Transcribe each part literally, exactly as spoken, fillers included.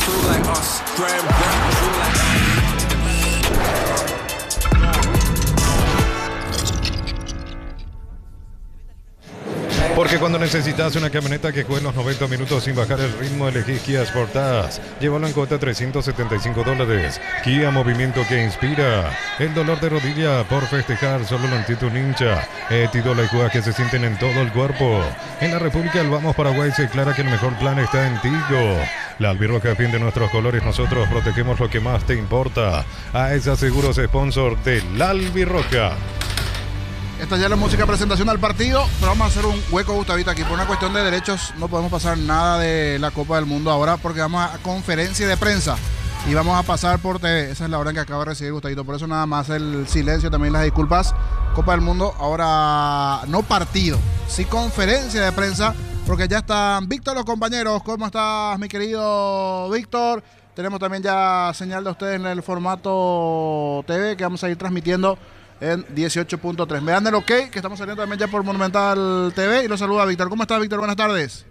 Porque cuando necesitas una camioneta que juegue los noventa minutos sin bajar el ritmo, elegí Kia Sportage. Llévalo en cuota trescientos setenta y cinco dólares. Kia, movimiento que inspira. El dolor de rodilla por festejar solo lo entiende un hincha. Etidola y jugas que se sienten en todo el cuerpo. En la República del Vamos Paraguay se declara que el mejor plan está en Tigo. La albirroja defiende nuestros colores, nosotros protegemos lo que más te importa. A esa seguros sponsor de la albirroja. Esta ya es la música presentación al partido, pero vamos a hacer un hueco, Gustavito, aquí. Por una cuestión de derechos no podemos pasar nada de la Copa del Mundo ahora porque vamos a conferencia de prensa y vamos a pasar por T V. Esa es la hora en que acaba de recibir Gustavito. Por eso nada más el silencio, también las disculpas. Copa del Mundo, ahora no partido, sí conferencia de prensa, porque ya están Víctor, los compañeros. ¿Cómo estás, mi querido Víctor? Tenemos también ya señal de ustedes en el formato T V que vamos a ir transmitiendo en dieciocho punto tres. Me dan el ok, que estamos saliendo también ya por Monumental T V y lo saluda Víctor. ¿Cómo estás, Víctor? Buenas tardes.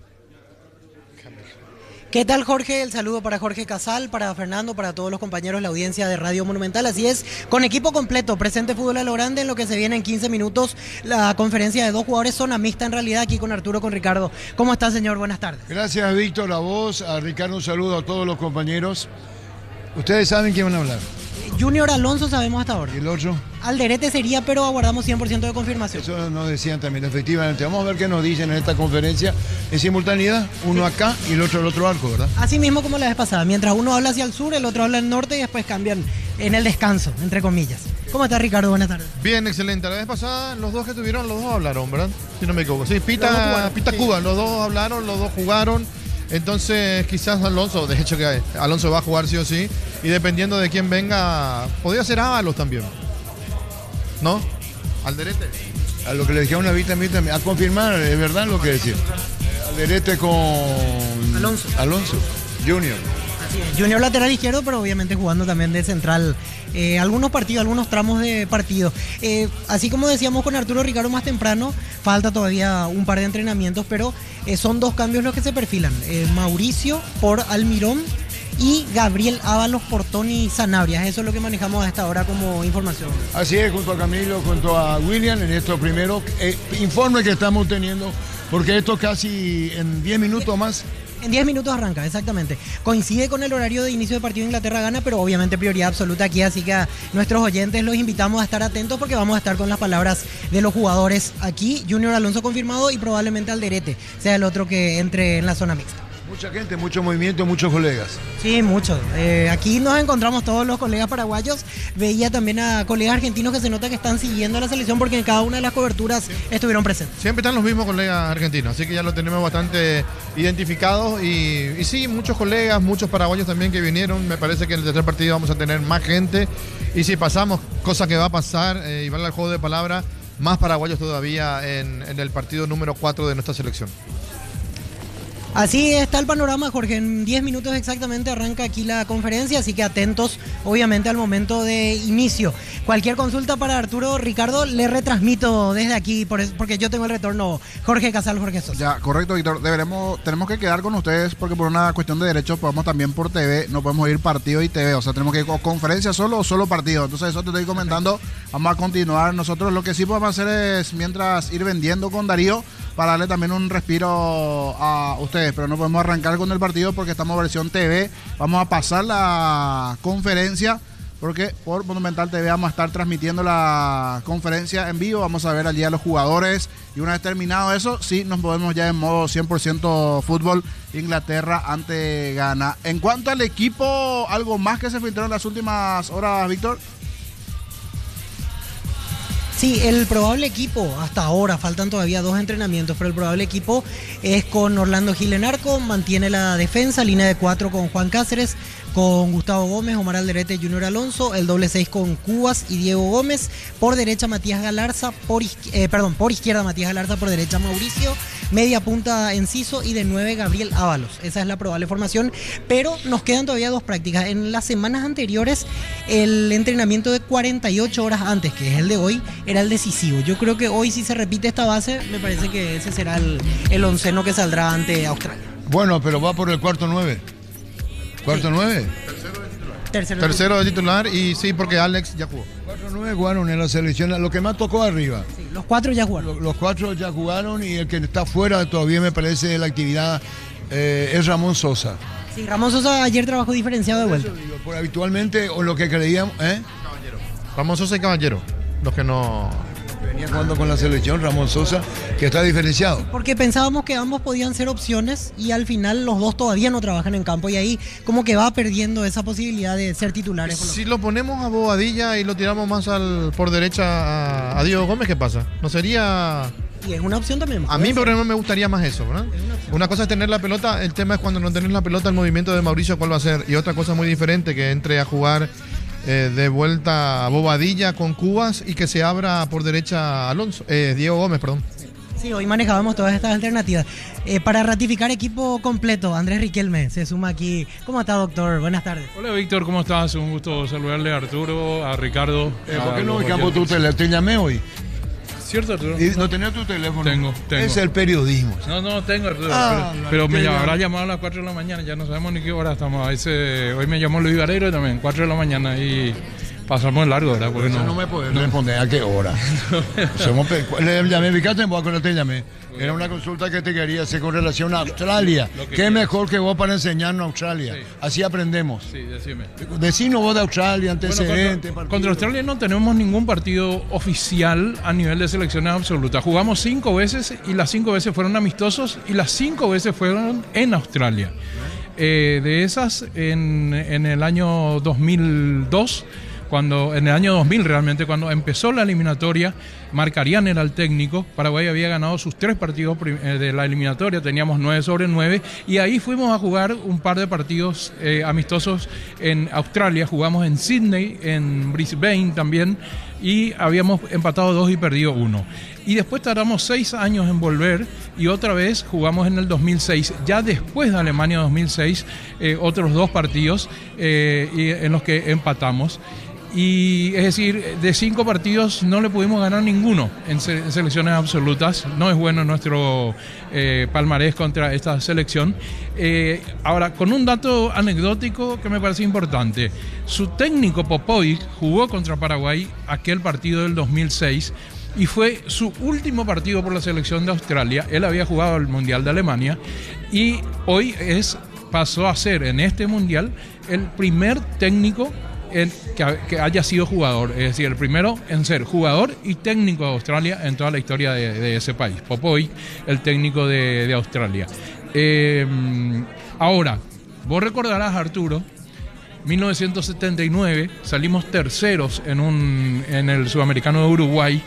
¿Qué tal, Jorge? El saludo para Jorge Casal, para Fernando, para todos los compañeros de la audiencia de Radio Monumental. Así es, con equipo completo, presente Fútbol a lo Grande, en lo que se viene en quince minutos, la conferencia de dos jugadores, zona mixta en realidad, aquí con Arturo, con Ricardo. ¿Cómo está, señor? Buenas tardes. Gracias, Víctor, a vos, a Ricardo, un saludo a todos los compañeros. Ustedes saben quién van a hablar. Junior Alonso sabemos hasta ahora. ¿Y el otro? Alderete sería, pero aguardamos cien por ciento de confirmación. Eso nos decían también, efectivamente. Vamos a ver qué nos dicen en esta conferencia en simultaneidad, uno acá y el otro al otro arco, ¿verdad? Así mismo como la vez pasada, mientras uno habla hacia el sur, el otro habla al norte y después cambian en el descanso, entre comillas. ¿Cómo está, Ricardo? Buenas tardes. Bien, excelente. La vez pasada los dos que tuvieron, los dos hablaron, ¿verdad? Si no me equivoco. Sí, Pita, Pita sí. Cuba, los dos hablaron, los dos jugaron. Entonces quizás Alonso, de hecho que Alonso va a jugar sí o sí, y dependiendo de quién venga, podría ser Ábalos también, ¿no? Alderete. A lo que le dije a una vista, a confirmar, es verdad lo que decía. Alderete con Alonso. Alonso, Junior. Así es. Junior lateral izquierdo, pero obviamente jugando también de central. Eh, algunos partidos, algunos tramos de partido. Eh, así como decíamos con Arturo Ricardo más temprano, falta todavía un par de entrenamientos, pero eh, son dos cambios los que se perfilan. Eh, Mauricio por Almirón y Gabriel Ábalos por Tony Sanabria. Eso es lo que manejamos a esta hora como información. Así es, junto a Camilo, junto a William, en estos primeros eh, informes que estamos teniendo, porque esto casi en diez minutos más. En diez minutos arranca, exactamente. Coincide con el horario de inicio de partido de Inglaterra gana, pero obviamente prioridad absoluta aquí, así que a nuestros oyentes los invitamos a estar atentos porque vamos a estar con las palabras de los jugadores aquí. Junior Alonso confirmado y probablemente Alderete sea el otro que entre en la zona mixta. Mucha gente, mucho movimiento, muchos colegas. Sí, muchos. Eh, aquí nos encontramos todos los colegas paraguayos. Veía también a colegas argentinos que se nota que están siguiendo a la selección porque en cada una de las coberturas sí. estuvieron presentes. Siempre están los mismos colegas argentinos, así que ya lo tenemos bastante identificados. Y, y sí, muchos colegas, muchos paraguayos también que vinieron. Me parece que en el tercer partido vamos a tener más gente. Y si pasamos, cosa que va a pasar, eh, y vale el juego de palabra, más paraguayos todavía en, en el partido número cuatro de nuestra selección. Así está el panorama, Jorge. En diez minutos exactamente arranca aquí la conferencia, así que atentos, obviamente, al momento de inicio. Cualquier consulta para Arturo Ricardo, le retransmito desde aquí, por eso, porque yo tengo el retorno. Jorge Casal, Jorge Sosa. Ya, correcto, Víctor. Deberemos, tenemos que quedar con ustedes, porque por una cuestión de derechos podemos también por T V, no podemos ir partido y T V. O sea, tenemos que ir con conferencia solo o solo partido. Entonces, eso te estoy comentando. Vamos a continuar nosotros. Lo que sí podemos hacer es, mientras ir vendiendo con Darío, para darle también un respiro a ustedes, pero no podemos arrancar con el partido porque estamos versión T V. Vamos a pasar la conferencia porque por Monumental T V vamos a estar transmitiendo la conferencia en vivo. Vamos a ver allí a los jugadores y una vez terminado eso, sí nos movemos ya en modo cien por ciento fútbol. Inglaterra ante Ghana. En cuanto al equipo, ¿algo más que se filtró en las últimas horas, Víctor? Sí, el probable equipo, hasta ahora faltan todavía dos entrenamientos, pero el probable equipo es con Orlando Gil en arco, mantiene la defensa, línea de cuatro con Juan Cáceres, con Gustavo Gómez, Omar Alderete, Junior Alonso, el doble seis con Cubas y Diego Gómez, por derecha Matías Galarza, por, eh, perdón, por izquierda Matías Galarza, por derecha Mauricio, media punta Enciso y de nueve Gabriel Ábalos. Esa es la probable formación, pero nos quedan todavía dos prácticas. En las semanas anteriores, el entrenamiento de cuarenta y ocho horas antes, que es el de hoy, era el decisivo. Yo creo que hoy, si se repite esta base, me parece que ese será el, el onceno que saldrá ante Australia. Bueno, pero va por el cuarto nueve. ¿Cuarto nueve? Tercero. Tercero de titular y sí, porque Alex ya jugó. Cuatro nueve jugaron en la selección, lo que más tocó arriba. Sí, los cuatro ya jugaron. Los, los cuatro ya jugaron y el que está fuera todavía me parece de la actividad eh, es Ramón Sosa. Sí, Ramón Sosa ayer trabajó diferenciado de vuelta. Digo, por habitualmente, o lo que creíamos, ¿eh? Ramón Sosa y Caballero, los que no... Venía jugando con la selección, Ramón Sosa, que está diferenciado. Porque pensábamos que ambos podían ser opciones y al final los dos todavía no trabajan en campo y ahí como que va perdiendo esa posibilidad de ser titulares. Si lo ponemos a Bobadilla y lo tiramos más al por derecha a, a Diego Gómez, ¿qué pasa? ¿No sería...? Y es una opción también. A mí, por ejemplo, me gustaría más eso, ¿verdad? Una, una cosa es tener la pelota, el tema es cuando no tenés la pelota, el movimiento de Mauricio, ¿cuál va a ser? Y otra cosa muy diferente, que entre a jugar eh, de vuelta a Bobadilla con Cubas y que se abra por derecha Alonso, eh, Diego Gómez, perdón. Sí, hoy manejábamos todas estas alternativas. Eh, para ratificar equipo completo, Andrés Riquelme se suma aquí. ¿Cómo está, doctor? Buenas tardes. Hola, Víctor, ¿cómo estás? Un gusto saludarle a Arturo, a Ricardo. Eh, ¿Por a qué no los campo tu oyentes. teléfono? Te llamé hoy. ¿Cierto, Arturo? ¿Y ¿No tenés tu teléfono? Tengo, tengo. Es el periodismo. No, no, tengo, Arturo. Ah, pero la pero me tela. habrá llamado a las cuatro de la mañana, ya no sabemos ni qué hora estamos. Ahí se- hoy me llamó Luis Valero también, cuatro de la mañana y pasamos el largo, ¿verdad? Porque Eso no, no me puedes responder a qué hora. Somos pe- Le llamé, fíjate, vos cuando te llamé. Era una consulta que te quería hacer con relación a Australia. Lo que Qué quieras. mejor que vos para enseñarnos a Australia. Sí. Así aprendemos. Sí, decime. Decinos vos de Australia, Bueno, antecedentes. contra, contra Australia no tenemos ningún partido oficial a nivel de selecciones absolutas. Jugamos cinco veces y las cinco veces fueron amistosos y las cinco veces fueron en Australia. Eh, de esas, en, en el año dos mil dos, cuando, en el año dos mil realmente, cuando empezó la eliminatoria, Marcarián era el técnico, Paraguay había ganado sus tres partidos prim- eh, de la eliminatoria, teníamos nueve sobre nueve, y ahí fuimos a jugar un par de partidos eh, amistosos en Australia, jugamos en Sydney, en Brisbane también, y habíamos empatado dos y perdido uno. Y después tardamos seis años en volver y otra vez jugamos en el dos mil seis. Ya después de Alemania dos mil seis, eh, otros dos partidos eh, y en los que empatamos. Y es decir, de cinco partidos no le pudimos ganar ninguno en, se- en selecciones absolutas. No es bueno nuestro eh, palmarés contra esta selección. Eh, ahora, con un dato anecdótico que me parece importante. Su técnico Popovic jugó contra Paraguay aquel partido del dos mil seis y fue su último partido por la selección de Australia. Él había jugado el Mundial de Alemania y hoy es, pasó a ser en este Mundial el primer técnico en- que, que haya sido jugador, es decir, el primero en ser jugador y técnico de Australia en toda la historia de, de ese país. Popovic, el técnico de, de Australia. Eh, ahora, vos recordarás, Arturo, mil novecientos setenta y nueve salimos terceros en, un, en el Sudamericano de Uruguay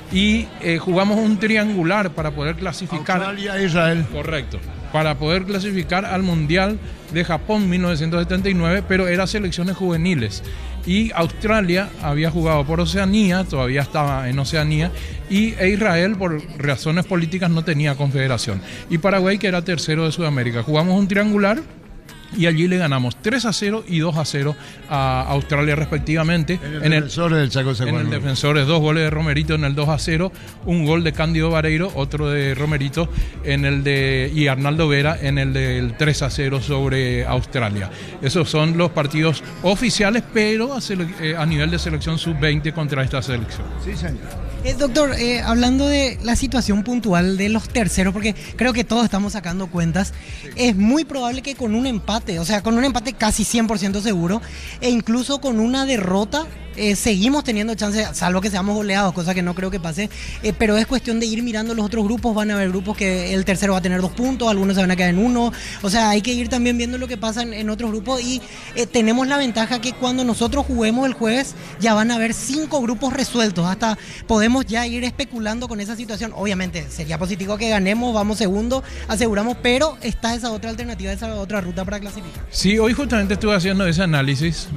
y eh, jugamos un triangular para poder clasificar. Australia, Israel. Correcto. Para poder clasificar al Mundial de Japón mil novecientos setenta y nueve, pero eran selecciones juveniles. Y Australia había jugado por Oceanía, todavía estaba en Oceanía, y e Israel por razones políticas no tenía confederación. Y Paraguay, que era tercero de Sudamérica. Jugamos un triangular y allí le ganamos tres a cero y dos a cero a Australia respectivamente. En el En el, defensor del Chaco en Segundo. el Defensores, dos goles de Romerito en el dos a cero, un gol de Cándido Vareiro, otro de Romerito en el de y Arnaldo Vera en el del tres a cero sobre Australia. Esos son los partidos oficiales, pero a, sele- eh, a nivel de selección sub veinte contra esta selección. Sí, señor. Eh, doctor, eh, hablando de la situación puntual de los terceros, porque creo que todos estamos sacando cuentas, es muy probable que con un empate, o sea, con un empate casi cien por ciento seguro, e incluso con una derrota, eh, seguimos teniendo chance, salvo que seamos goleados, cosa que no creo que pase, eh, pero es cuestión de ir mirando los otros grupos. Van a haber grupos que el tercero va a tener dos puntos, algunos se van a quedar en uno, o sea, hay que ir también viendo lo que pasa en, en otros grupos y eh, tenemos la ventaja que cuando nosotros juguemos el jueves ya van a haber cinco grupos resueltos, hasta podemos ya ir especulando con esa situación. Obviamente sería positivo que ganemos, vamos segundo, aseguramos, pero está esa otra alternativa, esa otra ruta para clasificar. Sí, hoy justamente estuve haciendo ese análisis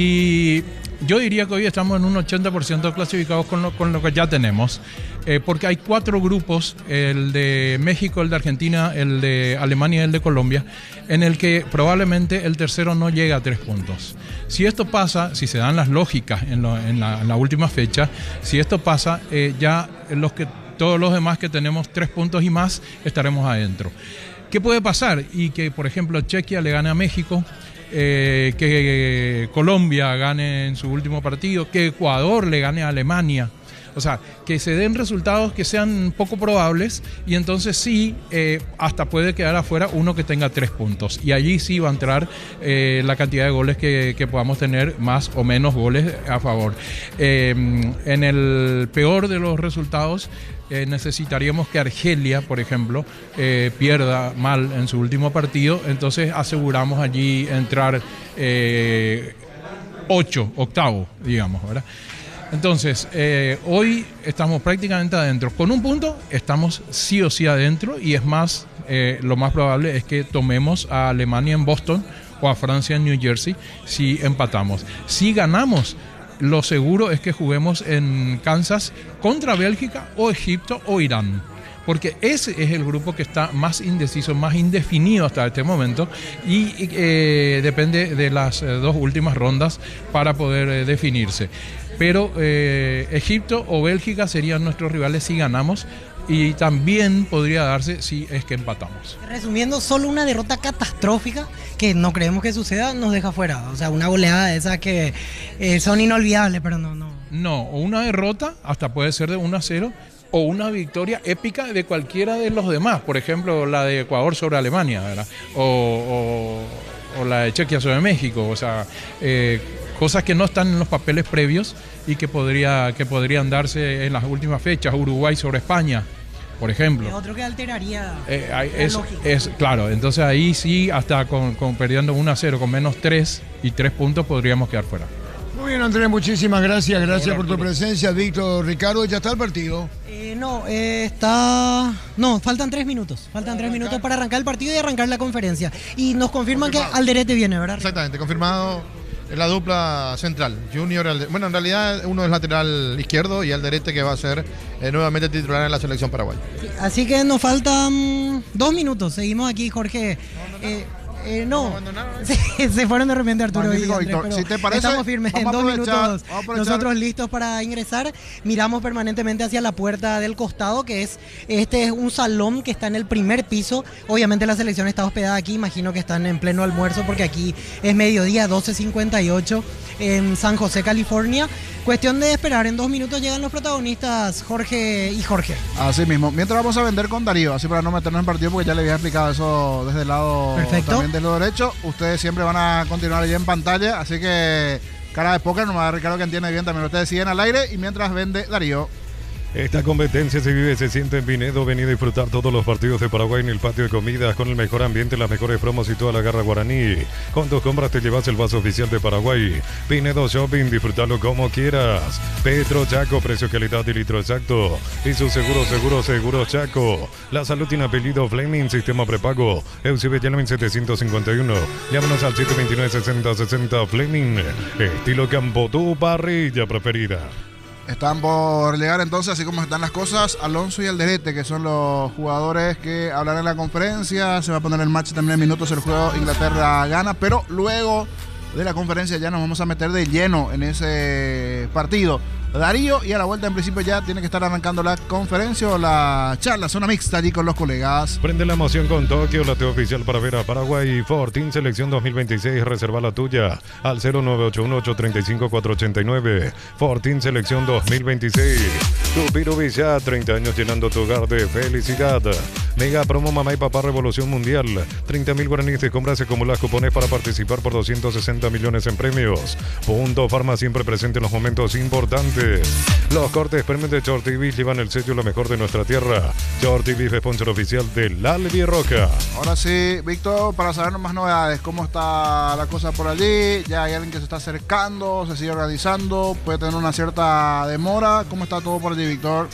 y yo diría que hoy estamos en un ochenta por ciento clasificados con lo, con lo que ya tenemos, eh, porque hay cuatro grupos, el de México, el de Argentina, el de Alemania y el de Colombia, en el que probablemente el tercero no llega a tres puntos. Si esto pasa, si se dan las lógicas en, lo- en la, en la última fecha, si esto pasa, eh, ya los que, todos los demás que tenemos tres puntos y más estaremos adentro. ¿Qué puede pasar? Y que, por ejemplo, Chequia le gane a México, eh, que Colombia gane en su último partido, que Ecuador le gane a Alemania. O sea, que se den resultados que sean poco probables y entonces sí, eh, hasta puede quedar afuera uno que tenga tres puntos. Y allí sí va a entrar eh, la cantidad de goles que, que podamos tener, más o menos goles a favor. Eh, en el peor de los resultados, eh, necesitaríamos que Argelia, por ejemplo, eh, pierda mal en su último partido. Entonces aseguramos allí entrar eh, ocho, octavo, digamos, ¿verdad? Entonces, eh, hoy estamos prácticamente adentro. Con un punto estamos sí o sí adentro y es más, eh, lo más probable es que tomemos a Alemania en Boston o a Francia en New Jersey si empatamos. Si ganamos, lo seguro es que juguemos en Kansas contra Bélgica o Egipto o Irán. Porque ese es el grupo que está más indeciso, más indefinido hasta este momento y eh, depende de las eh, dos últimas rondas para poder eh, definirse. Pero eh, Egipto o Bélgica serían nuestros rivales si ganamos y también podría darse si es que empatamos. Resumiendo, solo una derrota catastrófica que no creemos que suceda nos deja fuera. O sea, una goleada de esas que eh, son inolvidables, pero no, no. No, o una derrota, hasta puede ser de uno a cero, o una victoria épica de cualquiera de los demás. Por ejemplo, la de Ecuador sobre Alemania, ¿verdad? O, o, o la de Chequia sobre México. O sea, eh, cosas que no están en los papeles previos y que, podría, que podrían darse en las últimas fechas. Uruguay sobre España, por ejemplo. Es otro que alteraría eh, la es, lógica. Es, claro, entonces ahí sí, hasta con, con perdiendo uno a cero, con menos tres y tres puntos podríamos quedar fuera. Muy bien, Andrés, muchísimas gracias. Gracias por tu presencia, Víctor, Ricardo. ¿Ya está el partido? Eh, no, eh, está... No, faltan tres minutos. Faltan tres minutos para arrancar el partido y arrancar la conferencia. Y nos confirman que Alderete viene, ¿verdad? Exactamente, confirmado la dupla central. Junior, Alde- bueno, en realidad uno es lateral izquierdo y Alderete que va a ser eh, nuevamente titular en la selección paraguaya. Sí, así que nos faltan dos minutos. Seguimos aquí, Jorge. Eh, Eh, no, se, se fueron de repente Arturo y Magnífico, Andrés, Víctor. pero Si te parece, estamos firmes en vamos a dos aprovechar- minutos. vamos a aprovechar- Nosotros listos para ingresar, miramos permanentemente hacia la puerta del costado, que es este es un salón que está en el primer piso. Obviamente la selección está hospedada aquí, imagino que están en pleno almuerzo porque aquí es mediodía, doce cincuenta y ocho en San José, California. Cuestión de esperar, en dos minutos llegan los protagonistas Jorge y Jorge. Así mismo. Mientras vamos a vender con Darío, así para no meternos en partido, porque ya le había explicado eso desde el lado Perfecto. también del lado derecho. Ustedes siempre van a continuar allí en pantalla, así que cara de póker, nomás Ricardo que entiende bien, también ustedes siguen al aire y mientras vende Darío. Esta competencia se vive, se siente en Pinedo. Vení a disfrutar todos los partidos de Paraguay en el patio de comidas con el mejor ambiente, las mejores promos y toda la garra guaraní. Con tus compras te llevas el vaso oficial de Paraguay. Pinedo Shopping, disfrútalo como quieras. Petro Chaco, precio, calidad y litro exacto. Y su seguro, seguro, seguro Chaco. La salud tiene apellido Fleming, sistema prepago. Eusebio Yelmin setecientos cincuenta y uno. Llámanos al siete dos nueve, sesenta sesenta Fleming. Estilo Campo, tu parrilla preferida. Están por llegar entonces, así como están las cosas, Alonso y Alderete, que son los jugadores que hablarán en la conferencia. Se va a poner el match también en minutos, el juego Inglaterra gana, pero luego de la conferencia ya nos vamos a meter de lleno en ese partido. Darío, y a la vuelta en principio ya tiene que estar arrancando la conferencia o la charla, zona mixta allí con los colegas. Prende la emoción con Tokio, la T oficial para ver a Paraguay. Fortín Selección dos mil veintiséis, reserva la tuya al cero nueve ocho uno, ocho tres cinco, cuatro ocho nueve. Fortín Selección dos mil veintiséis. Tupiro Villa, treinta años llenando tu hogar de felicidad. Mega promo Mamá y Papá Revolución Mundial. treinta mil guaraníes de compras, acumulas cupones para participar por doscientos sesenta millones en premios. Punto Farma, siempre presente en los momentos importantes. Los cortes premios de Shorty Beef llevan el sello lo mejor de nuestra tierra. Shorty Beef, sponsor oficial del Albi Roca. Ahora sí, Víctor, para saber más novedades, cómo está la cosa por allí. Ya hay alguien que se está acercando, se sigue organizando, puede tener una cierta demora. ¿Cómo está todo por allí, Víctor?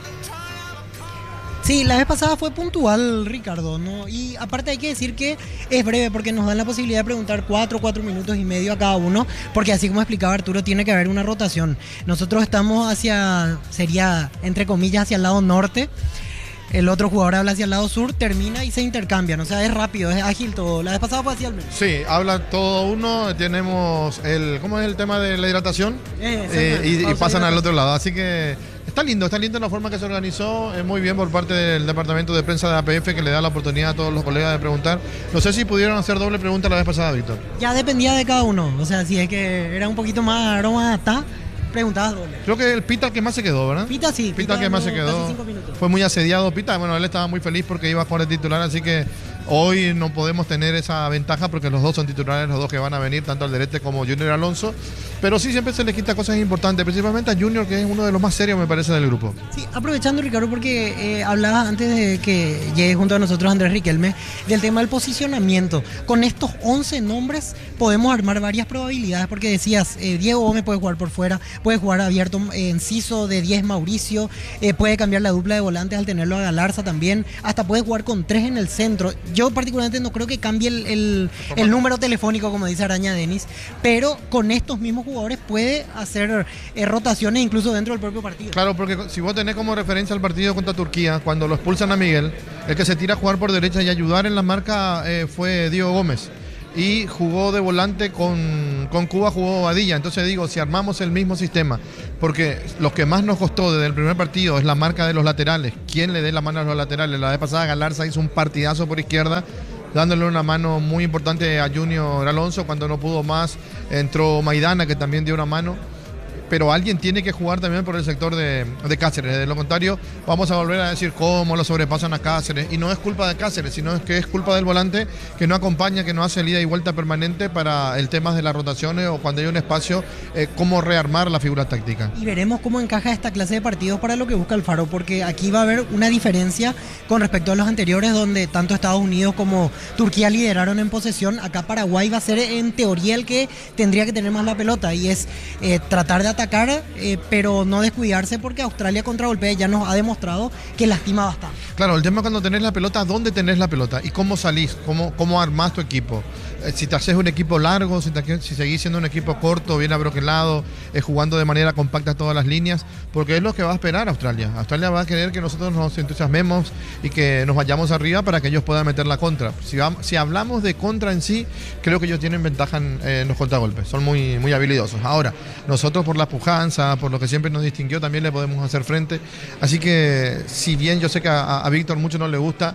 Sí, la vez pasada fue puntual, Ricardo, ¿no? Y aparte hay que decir que es breve porque nos dan la posibilidad de preguntar cuatro, cuatro minutos y medio a cada uno, porque así como explicaba Arturo, tiene que haber una rotación. Nosotros estamos hacia, sería, entre comillas, hacia el lado norte. El otro jugador habla hacia el lado sur, termina y se intercambian. O sea, es rápido, es ágil todo. La vez pasada fue así al menos. Sí, habla todo uno, tenemos el, ¿cómo es el tema de la hidratación? Eh, Eh, y, y pausa pasan al hidratación. otro lado, así que Está lindo, está lindo la forma que se organizó, es muy bien por parte del departamento de prensa de A P F que le da la oportunidad a todos los colegas de preguntar. No sé si pudieron hacer doble pregunta la vez pasada, Víctor. Ya dependía de cada uno, o sea, si es que era un poquito más aroma hasta, preguntabas doble. Creo que el Pita el que más se quedó, ¿verdad? Pita sí. Pita el que más se quedó. Fue muy asediado Pita, bueno, él estaba muy feliz porque iba a jugar de titular, así que hoy no podemos tener esa ventaja porque los dos son titulares, los dos que van a venir, tanto Alderete como Junior Alonso. Pero sí siempre se le quita cosas importantes, principalmente a Junior, que es uno de los más serios, me parece, del grupo. Sí, aprovechando, Ricardo, porque eh, hablabas antes de que llegue junto a nosotros Andrés Riquelme, del tema del posicionamiento. Con estos once nombres podemos armar varias probabilidades, porque decías, eh, Diego Gómez puede jugar por fuera, puede jugar abierto eh, Enciso, de diez Mauricio, eh, puede cambiar la dupla de volantes al tenerlo a Galarza también, hasta puede jugar con tres en el centro. Yo particularmente no creo que cambie el, el, el número telefónico, como dice Araña Denis, pero con estos mismos jugadores puede hacer eh, rotaciones incluso dentro del propio partido. Claro, porque si vos tenés como referencia el partido contra Turquía, cuando lo expulsan a Miguel, el que se tira a jugar por derecha y ayudar en la marca eh, fue Diego Gómez. Y jugó de volante con, con Cuba, jugó Badilla. Entonces digo, si armamos el mismo sistema, porque lo que más nos costó desde el primer partido es la marca de los laterales, quién le dé la mano a los laterales. La vez pasada Galarza hizo un partidazo por izquierda, dándole una mano muy importante a Junior Alonso. Cuando no pudo más, entró Maidana, que también dio una mano. Pero alguien tiene que jugar también por el sector de, de Cáceres. De lo contrario, vamos a volver a decir cómo lo sobrepasan a Cáceres. Y no es culpa de Cáceres, sino es que es culpa del volante que no acompaña, que no hace ida y vuelta permanente para el tema de las rotaciones o cuando hay un espacio, eh, cómo rearmar la figura táctica. Y veremos cómo encaja esta clase de partidos para lo que busca Alfaro, porque aquí va a haber una diferencia con respecto a los anteriores, donde tanto Estados Unidos como Turquía lideraron en posesión. Acá Paraguay va a ser en teoría el que tendría que tener más la pelota, y es eh, tratar de atacar atacar, eh, pero no descuidarse, porque Australia contragolpea, ya nos ha demostrado que lastima bastante. Claro, el tema es cuando tenés la pelota, ¿dónde tenés la pelota? Y cómo salís, cómo, cómo armás tu equipo. Eh, si te haces un equipo largo, si, te, si seguís siendo un equipo corto, bien abroquelado, eh, jugando de manera compacta todas las líneas, porque es lo que va a esperar Australia. Australia va a querer que nosotros nos entusiasmemos y que nos vayamos arriba para que ellos puedan meter la contra. Si, va, si hablamos de contra en sí, creo que ellos tienen ventaja en, en los contragolpes, son muy, muy habilidosos. Ahora, nosotros por la pujanza, por lo que siempre nos distinguió, también le podemos hacer frente. Así que, si bien yo sé que a, a Víctor mucho no le gusta,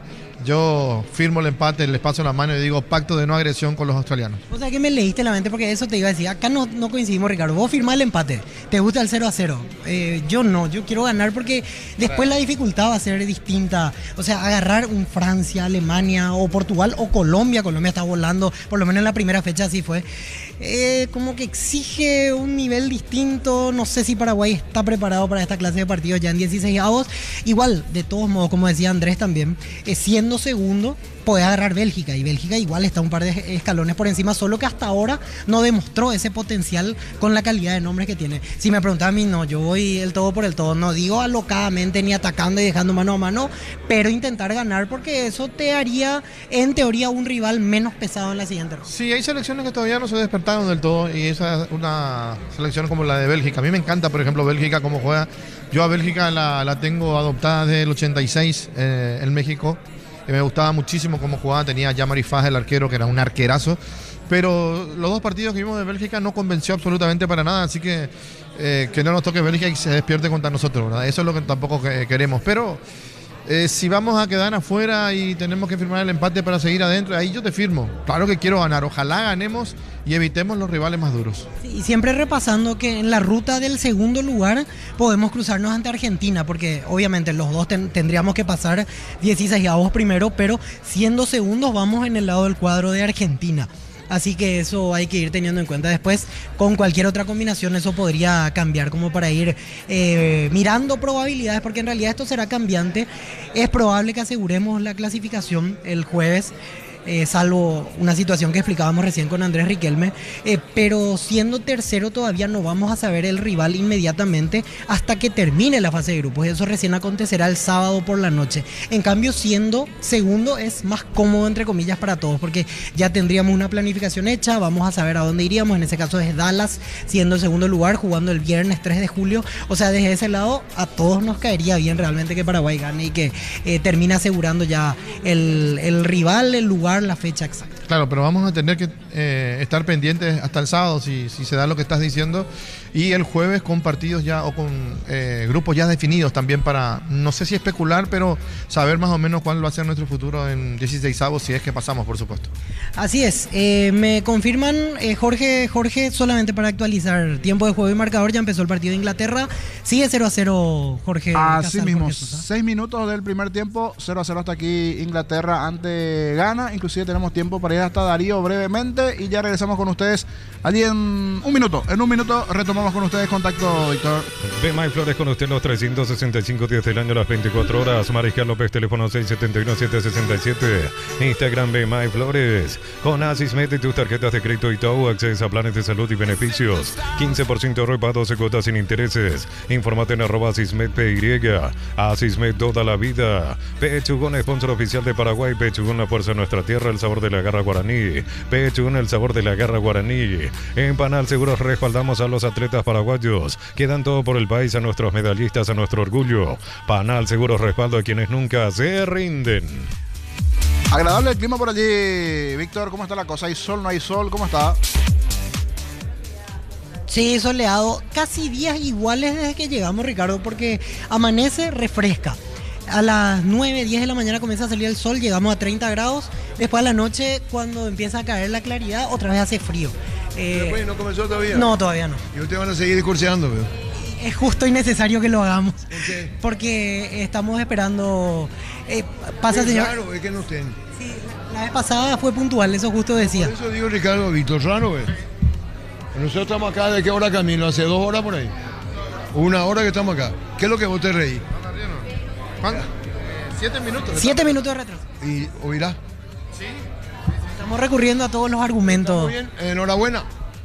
yo firmo el empate, les paso la mano y digo pacto de no agresión con los australianos. O sea que me leíste la mente, porque eso te iba a decir. Acá no, no coincidimos, Ricardo. Vos firmás el empate, te gusta el cero a cero. Eh, yo no, yo quiero ganar, porque después la dificultad va a ser distinta. O sea, agarrar un Francia, Alemania o Portugal o Colombia. Colombia está volando, por lo menos en la primera fecha así fue. Eh, como que exige un nivel distinto. No sé si Paraguay está preparado para esta clase de partidos ya en dieciséis avos. Igual, de todos modos, como decía Andrés también, eh, siendo segundo, puede agarrar Bélgica, y Bélgica igual está un par de escalones por encima, solo que hasta ahora no demostró ese potencial con la calidad de nombres que tiene. Si me preguntan a mí, no, yo voy el todo por el todo, no digo alocadamente ni atacando y dejando mano a mano, pero intentar ganar, porque eso te haría en teoría un rival menos pesado en la siguiente ronda. Sí, hay selecciones que todavía no se despertaron del todo, y esa es una selección como la de Bélgica. A mí me encanta, por ejemplo, Bélgica cómo juega. Yo a Bélgica la, la tengo adoptada desde el ochenta y seis eh, en México. Que me gustaba muchísimo cómo jugaba, tenía a Jean-Marie Fage, el arquero, que era un arquerazo, pero los dos partidos que vimos de Bélgica no convenció absolutamente para nada, así que eh, que no nos toque Bélgica y se despierte contra nosotros, ¿verdad? Eso es lo que tampoco que queremos, pero eh, si vamos a quedar afuera y tenemos que firmar el empate para seguir adentro, ahí yo te firmo. Claro que quiero ganar, ojalá ganemos y evitemos los rivales más duros. Sí, y siempre repasando que en la ruta del segundo lugar podemos cruzarnos ante Argentina, porque obviamente los dos ten, tendríamos que pasar dieciséis avos primero, pero siendo segundos vamos en el lado del cuadro de Argentina. Así que eso hay que ir teniendo en cuenta. Después, con cualquier otra combinación, eso podría cambiar, como para ir eh, mirando probabilidades, porque en realidad esto será cambiante. Es probable que aseguremos la clasificación el jueves, Eh, salvo una situación que explicábamos recién con Andrés Riquelme, eh, pero siendo tercero todavía no vamos a saber el rival inmediatamente hasta que termine la fase de grupos. Eso recién acontecerá el sábado por la noche. En cambio, siendo segundo es más cómodo, entre comillas, para todos, porque ya tendríamos una planificación hecha, vamos a saber a dónde iríamos. En ese caso es Dallas, siendo el segundo lugar, jugando el viernes tres de julio. O sea, desde ese lado a todos nos caería bien realmente que Paraguay gane y que eh, termine asegurando ya el, el rival, el lugar confirmar la fecha exacta. Claro, pero vamos a tener que eh, estar pendientes hasta el sábado si, si se da lo que estás diciendo, y el jueves con partidos ya o con eh, grupos ya definidos también para, no sé si especular, pero saber más o menos cuál va a ser nuestro futuro en dieciseisavos si es que pasamos, por supuesto. Así es, eh, me confirman, eh, Jorge, Jorge, solamente para actualizar, tiempo de juego y marcador, ya empezó el partido de Inglaterra, sigue cero a cero, Jorge. Así Casal, mismo, Jorge Sosa. seis minutos del primer tiempo, cero a cero hasta aquí Inglaterra ante Ghana, inclusive tenemos tiempo para ir hasta Darío brevemente y ya regresamos con ustedes allí en un minuto, en un minuto retomamos con ustedes contacto, Víctor. Bemay Flores con usted los trescientos sesenta y cinco días del año, las veinticuatro horas. Mariscal López, teléfono seis siete uno siete seis siete. Instagram Bemay Flores. Con Asismed y tus tarjetas de crédito y todo, acceso a planes de salud y beneficios. quince por ciento repa, doce cuotas sin intereses. Infórmate en arroba Asismed P Y. Asismed toda la vida. Pechugón, sponsor oficial de Paraguay. Pechugón, la fuerza de nuestra tierra, el sabor de la garra guaraní. Pechugón, el sabor de la garra guaraní. En Panal Seguros respaldamos a los atletas paraguayos que dan todo por el país, a nuestros medallistas, a nuestro orgullo. Panal Seguros respaldo a quienes nunca se rinden. Agradable el clima por allí, Víctor, ¿cómo está la cosa? ¿Hay sol, no hay sol? ¿Cómo está? Sí, soleado, casi días iguales desde que llegamos, Ricardo, porque amanece, refresca. A las nueve, diez de la mañana comienza a salir el sol, llegamos a treinta grados. Después a la noche, cuando empieza a caer la claridad, otra vez hace frío. Eh, Después, ¿no comenzó todavía? No, todavía no. Y ustedes van a seguir discurseando, pero. Es justo y necesario que lo hagamos. ¿Por qué? Porque estamos esperando. Eh, pasa, Es señor. raro, es que no estén. Sí, la, la vez pasada fue puntual, eso justo decía. Por eso digo, Ricardo, Víctor, raro, ¿ves? Nosotros estamos acá, ¿de qué hora camino? ¿Hace dos horas por ahí? Una hora que estamos acá. ¿Qué es lo que vos te reí? ¿Cuánto? Siete minutos. Siete minutos de retraso. ¿Y oirá? Estamos recurriendo a todos los argumentos. Muy bien, enhorabuena.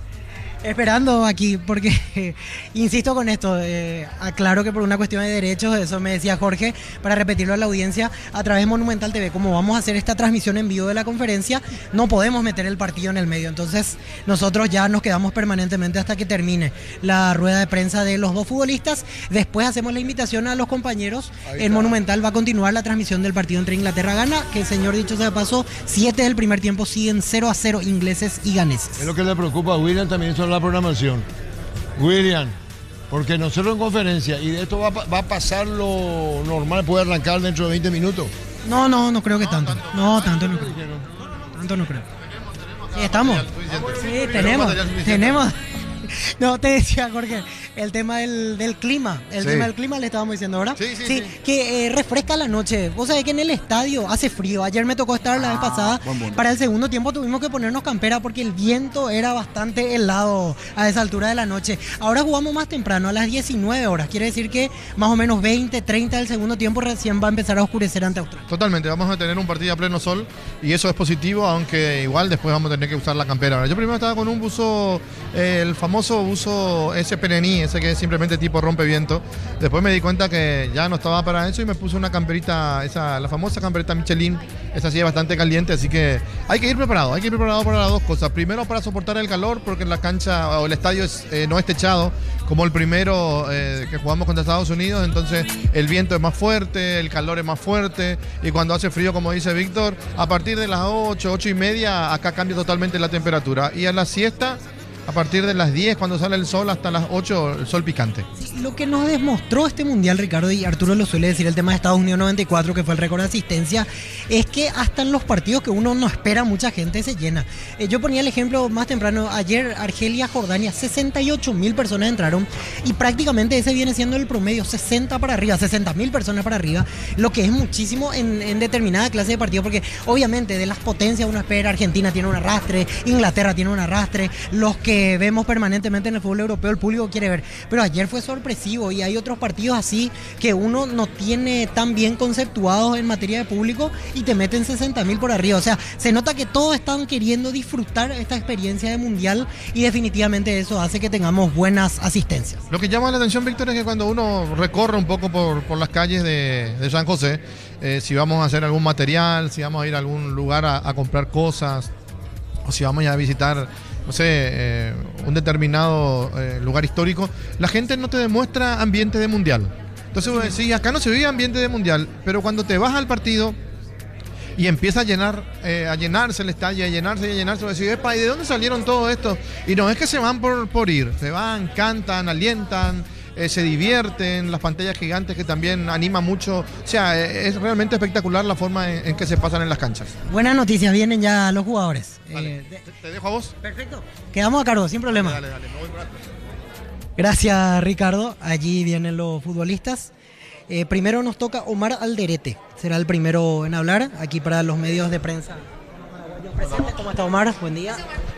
Esperando aquí, porque insisto con esto, eh, aclaro que por una cuestión de derechos, eso me decía Jorge, para repetirlo a la audiencia, a través de Monumental T V, como vamos a hacer esta transmisión en vivo de la conferencia, no podemos meter el partido en el medio, entonces nosotros ya nos quedamos permanentemente hasta que termine la rueda de prensa de los dos futbolistas, después hacemos la invitación a los compañeros, en Monumental va a continuar la transmisión del partido entre Inglaterra y Ghana, que señor dicho sea de paso, siete del primer tiempo siguen cero a cero ingleses y ganeses. Es lo que le preocupa a William también son la programación. William, porque nosotros en conferencia, y de esto va, a pa- va a pasar lo normal, puede arrancar dentro de veinte minutos. No, no, no creo que tanto, no, tanto no creo, tanto no creo. Sí, estamos. Sí, tenemos, tenemos. No, te decía, Jorge, el tema del, del clima, el Sí. tema del clima le estábamos diciendo ahora. Sí, sí, sí. Que eh, refresca la noche. Vos sabés que en el estadio hace frío. Ayer me tocó estar la vez pasada. buen punto. Para el segundo tiempo tuvimos que ponernos campera porque el viento era bastante helado a esa altura de la noche. Ahora jugamos más temprano, a las diecinueve horas. Quiere decir que más o menos veinte, treinta del segundo tiempo recién va a empezar a oscurecer ante Australia. Totalmente, vamos a tener un partido a pleno sol y eso es positivo, aunque igual después vamos a tener que usar la campera. Ahora, yo primero estaba con un buzo, eh, el famoso buzo ese Penení, ese que es simplemente tipo rompeviento. Después me di cuenta que ya no estaba para eso y me puse una camperita, esa, la famosa camperita Michelin, esa sí es bastante caliente, así que hay que ir preparado, hay que ir preparado para las dos cosas. Primero para soportar el calor, porque la cancha o el estadio es, eh, no es techado, como el primero eh, que jugamos contra Estados Unidos, entonces el viento es más fuerte, el calor es más fuerte y cuando hace frío, como dice Víctor, a partir de las ocho, ocho y media, acá cambia totalmente la temperatura. Y a la siesta, a partir de las diez, cuando sale el sol, hasta las ocho, el sol picante. Lo que nos demostró este mundial, Ricardo, y Arturo lo suele decir, el tema de Estados Unidos noventa y cuatro, que fue el récord de asistencia, es que hasta en los partidos que uno no espera, mucha gente se llena. Eh, yo ponía el ejemplo más temprano, ayer Argelia, Jordania, sesenta y ocho mil personas entraron y prácticamente ese viene siendo el promedio, sesenta para arriba, sesenta mil personas para arriba, lo que es muchísimo en, en determinada clase de partido, porque obviamente de las potencias uno espera, Argentina tiene un arrastre, Inglaterra tiene un arrastre, los que vemos permanentemente en el fútbol europeo, el público quiere ver, pero ayer fue sorpresivo y hay otros partidos así que uno no tiene tan bien conceptuados en materia de público y te meten sesenta mil por arriba, o sea, se nota que todos están queriendo disfrutar esta experiencia de mundial y definitivamente eso hace que tengamos buenas asistencias. Lo que llama la atención, Víctor, es que cuando uno recorre un poco por, por las calles de, de San José, eh, si vamos a hacer algún material, si vamos a ir a algún lugar a, a comprar cosas, o si vamos a visitar, no sé, eh, un determinado eh, lugar histórico, la gente no te demuestra ambiente de mundial. Entonces vos decís, acá no se vive ambiente de mundial, pero cuando te vas al partido y empieza a llenar, eh, a llenarse el estadio, a llenarse y a llenarse. Y decir, epa, ¿y de dónde salieron todo esto? Y no es que se van por, por ir, se van, cantan, alientan, eh, se divierten, las pantallas gigantes que también anima mucho. O sea, eh, es realmente espectacular la forma en, en que se pasan en las canchas. Buenas noticias, vienen ya los jugadores. Vale, Eh, de- te, te dejo a vos. Perfecto. Quedamos a cargo, sin problema. Dale, dale, me voy por atrás. Gracias, Ricardo. Allí vienen los futbolistas. Eh, primero nos toca Omar Alderete. Será el primero en hablar, aquí para los medios de prensa. Presente. ¿Cómo está Omar? Buen día.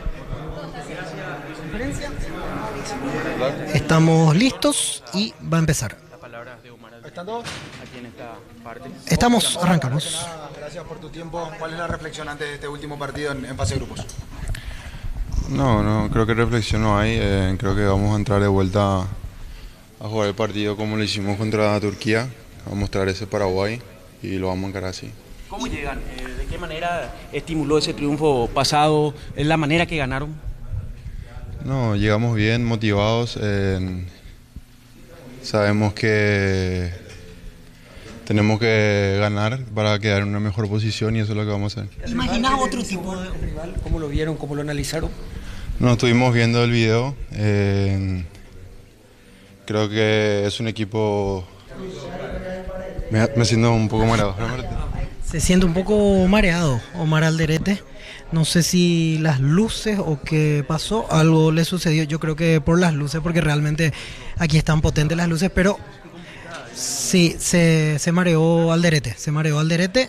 Estamos listos y va a empezar. ¿Están todos? Aquí en esta parte. Estamos, arrancamos. Gracias por tu tiempo. ¿Cuál es la reflexión antes de este último partido en, en fase de grupos? No, no, creo que reflexión no hay. Eh, creo que vamos a entrar de vuelta a jugar el partido como lo hicimos contra Turquía. Vamos a mostrar ese Paraguay y lo vamos a encarar así. ¿Cómo llegan? Eh, ¿De qué manera estimuló ese triunfo pasado? ¿Es la manera que ganaron? No, llegamos bien, motivados. Eh, sabemos que tenemos que ganar para quedar en una mejor posición y eso es lo que vamos a hacer. ¿Imaginas otro tipo de rival? ¿Cómo lo vieron? ¿Cómo lo analizaron? No, estuvimos viendo el video. Eh, creo que es un equipo... Me, me siento un poco mareado. Se siente un poco mareado Omar Alderete. No sé si las luces o qué pasó, algo le sucedió. Yo creo que por las luces, porque realmente aquí están potentes las luces, pero sí, se, se mareó Alderete. Se mareó Alderete.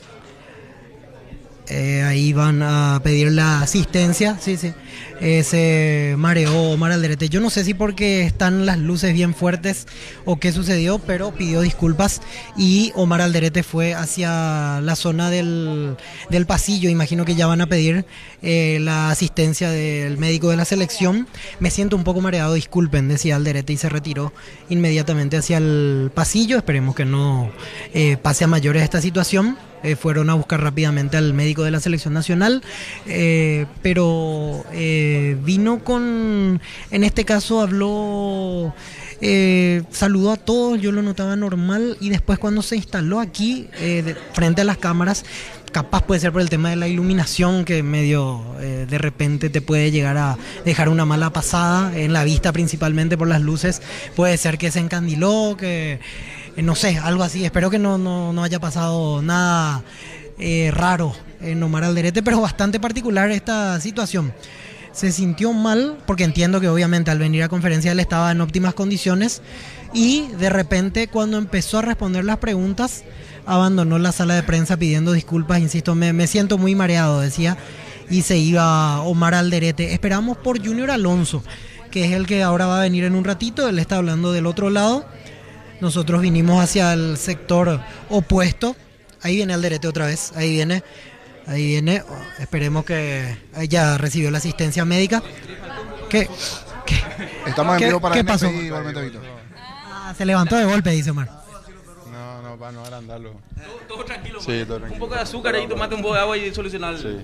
Eh, ahí van a pedir la asistencia, sí, sí. Eh, se mareó Omar Alderete. Yo no sé si porque están las luces bien fuertes o qué sucedió, pero pidió disculpas y Omar Alderete fue hacia la zona del, del pasillo. Imagino que ya van a pedir eh, la asistencia del médico de la selección. Me siento un poco mareado, disculpen, decía Alderete y se retiró inmediatamente hacia el pasillo. Esperemos que no eh, pase a mayores esta situación. Eh, fueron a buscar rápidamente al médico de la selección nacional, eh, pero eh, vino con, en este caso habló, eh, saludó a todos, yo lo notaba normal y después cuando se instaló aquí, eh, de, frente a las cámaras, capaz puede ser por el tema de la iluminación que medio eh, de repente te puede llegar a dejar una mala pasada en la vista, principalmente por las luces, puede ser que se encandiló, que... no sé, algo así. Espero que no, no, no haya pasado nada eh, raro en Omar Alderete, pero bastante particular esta situación. Se sintió mal, porque entiendo que obviamente al venir a conferencia él estaba en óptimas condiciones y de repente cuando empezó a responder las preguntas abandonó la sala de prensa pidiendo disculpas. Insisto, me, me siento muy mareado, decía, y se iba Omar Alderete. Esperamos por Junior Alonso, que es el que ahora va a venir en un ratito. Él está hablando del otro lado. Nosotros vinimos hacia el sector opuesto. Ahí viene Alderete otra vez. Ahí viene. Ahí viene. Oh, esperemos que ya recibió la asistencia médica. ¿Qué? ¿Qué? Estamos en vivo para ¿qué pasó? igualmente, Víctor. Ah, se levantó de golpe, dice Omar. No, no, para no agrandarlo. Todo, todo tranquilo. Sí, todo tranquilo. Un poco de azúcar ahí, tomate un poco de agua y solucionar. Sí.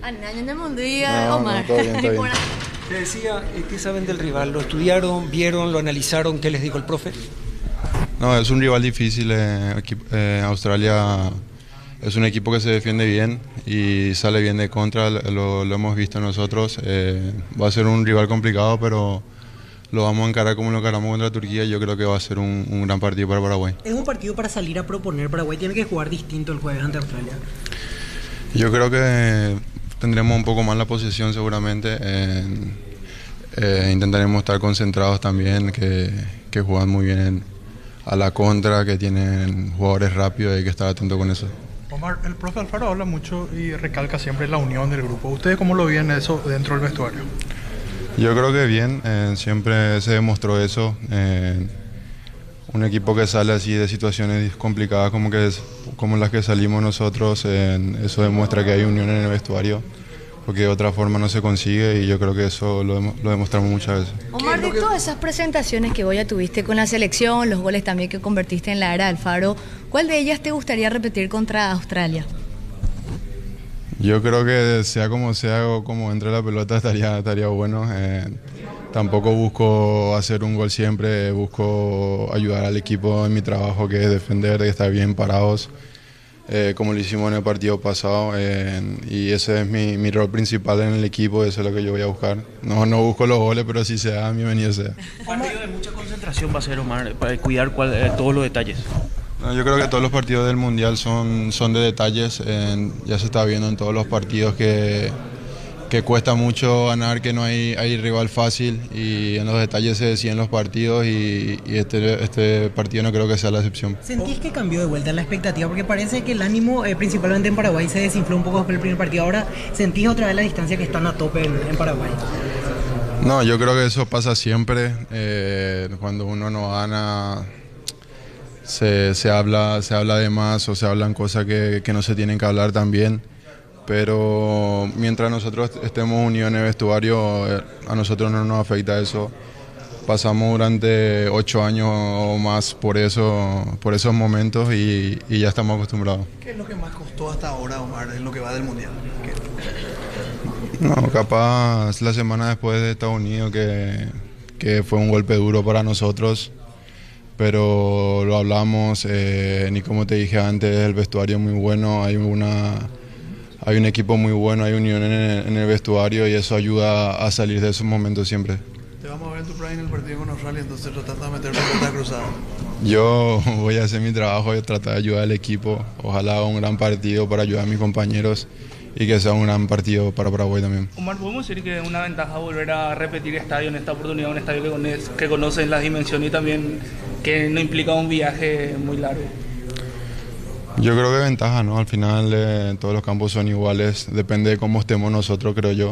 No, Omar. No, todo bien, todo bien. Te decía, ¿qué saben del rival? ¿Lo estudiaron, vieron, lo analizaron? ¿Qué les dijo el profe? No, es un rival difícil. Eh, equi- eh, Australia es un equipo que se defiende bien y sale bien de contra, lo, lo hemos visto nosotros. Eh, va a ser un rival complicado, pero lo vamos a encarar como lo encaramos contra Turquía y yo creo que va a ser un, un gran partido para Paraguay. Es un partido para salir a proponer. Paraguay tiene que jugar distinto el jueves ante Australia. Yo creo que tendremos un poco más la posesión seguramente. Eh, eh, intentaremos estar concentrados también, que, que juegan muy bien en, a la contra, que tienen jugadores rápidos y hay que estar atento con eso. Omar, el profe Alfaro habla mucho y recalca siempre la unión del grupo. ¿Ustedes cómo lo ven eso dentro del vestuario? Yo creo que bien, eh, siempre se demostró eso. Eh, un equipo que sale así de situaciones complicadas como, que es, como las que salimos nosotros, eh, eso demuestra que hay unión en el vestuario, porque de otra forma no se consigue y yo creo que eso lo, lo demostramos muchas veces. Omar, de todas esas presentaciones que vos ya tuviste con la selección, los goles también que convertiste en la era Alfaro, ¿cuál de ellas te gustaría repetir contra Australia? Yo creo que sea como sea o como entre la pelota estaría, estaría bueno. Eh, tampoco busco hacer un gol siempre, busco ayudar al equipo en mi trabajo, que es defender, de estar bien parados. eh, como lo hicimos en el partido pasado, eh, y ese es mi, mi rol principal en el equipo, eso es lo que yo voy a buscar. No, no busco los goles, pero si se da, bienvenido sea. Un partido de mucha concentración va a ser, Omar, para cuidar cual, eh, todos los detalles. No, yo creo que todos los partidos del Mundial son, son de detalles, eh, ya se está viendo en todos los partidos que... que cuesta mucho ganar, que no hay, hay rival fácil y en los detalles se deciden los partidos y, y este, este partido no creo que sea la excepción. ¿Sentís que cambió de vuelta la expectativa? Porque parece que el ánimo, eh, principalmente en Paraguay, se desinfló un poco después del primer partido. Ahora, ¿sentís otra vez la distancia que están a tope en, en Paraguay? No, yo creo que eso pasa siempre. Eh, cuando uno no gana, se, se, habla, se habla de más o se hablan cosas que, que no se tienen que hablar también. Pero mientras nosotros estemos unidos en el vestuario, a nosotros no nos afecta eso. Pasamos durante ocho años o más por eso, por esos momentos y, y ya estamos acostumbrados. ¿Qué es lo que más costó hasta ahora, Omar, en lo que va del Mundial? ¿Qué? No, capaz la semana después de Estados Unidos que, que fue un golpe duro para nosotros, pero lo hablamos, eh, ni como te dije antes, el vestuario es muy bueno, hay una... Hay un equipo muy bueno, hay unión en el, en el vestuario y eso ayuda a salir de esos momentos siempre. Te vamos a ver en tu prime en el partido con Australia, entonces tratando de meter la pelota cruzada. Yo voy a hacer mi trabajo y tratar de ayudar al equipo. Ojalá haga un gran partido para ayudar a mis compañeros y que sea un gran partido para Paraguay también. Omar, ¿podemos decir que es una ventaja volver a repetir estadio en esta oportunidad, un estadio que, conoce, que conoces las dimensiones y también que no implica un viaje muy largo? Yo creo que ventaja, ¿no? Al final eh, todos los campos son iguales, depende de cómo estemos nosotros, creo yo.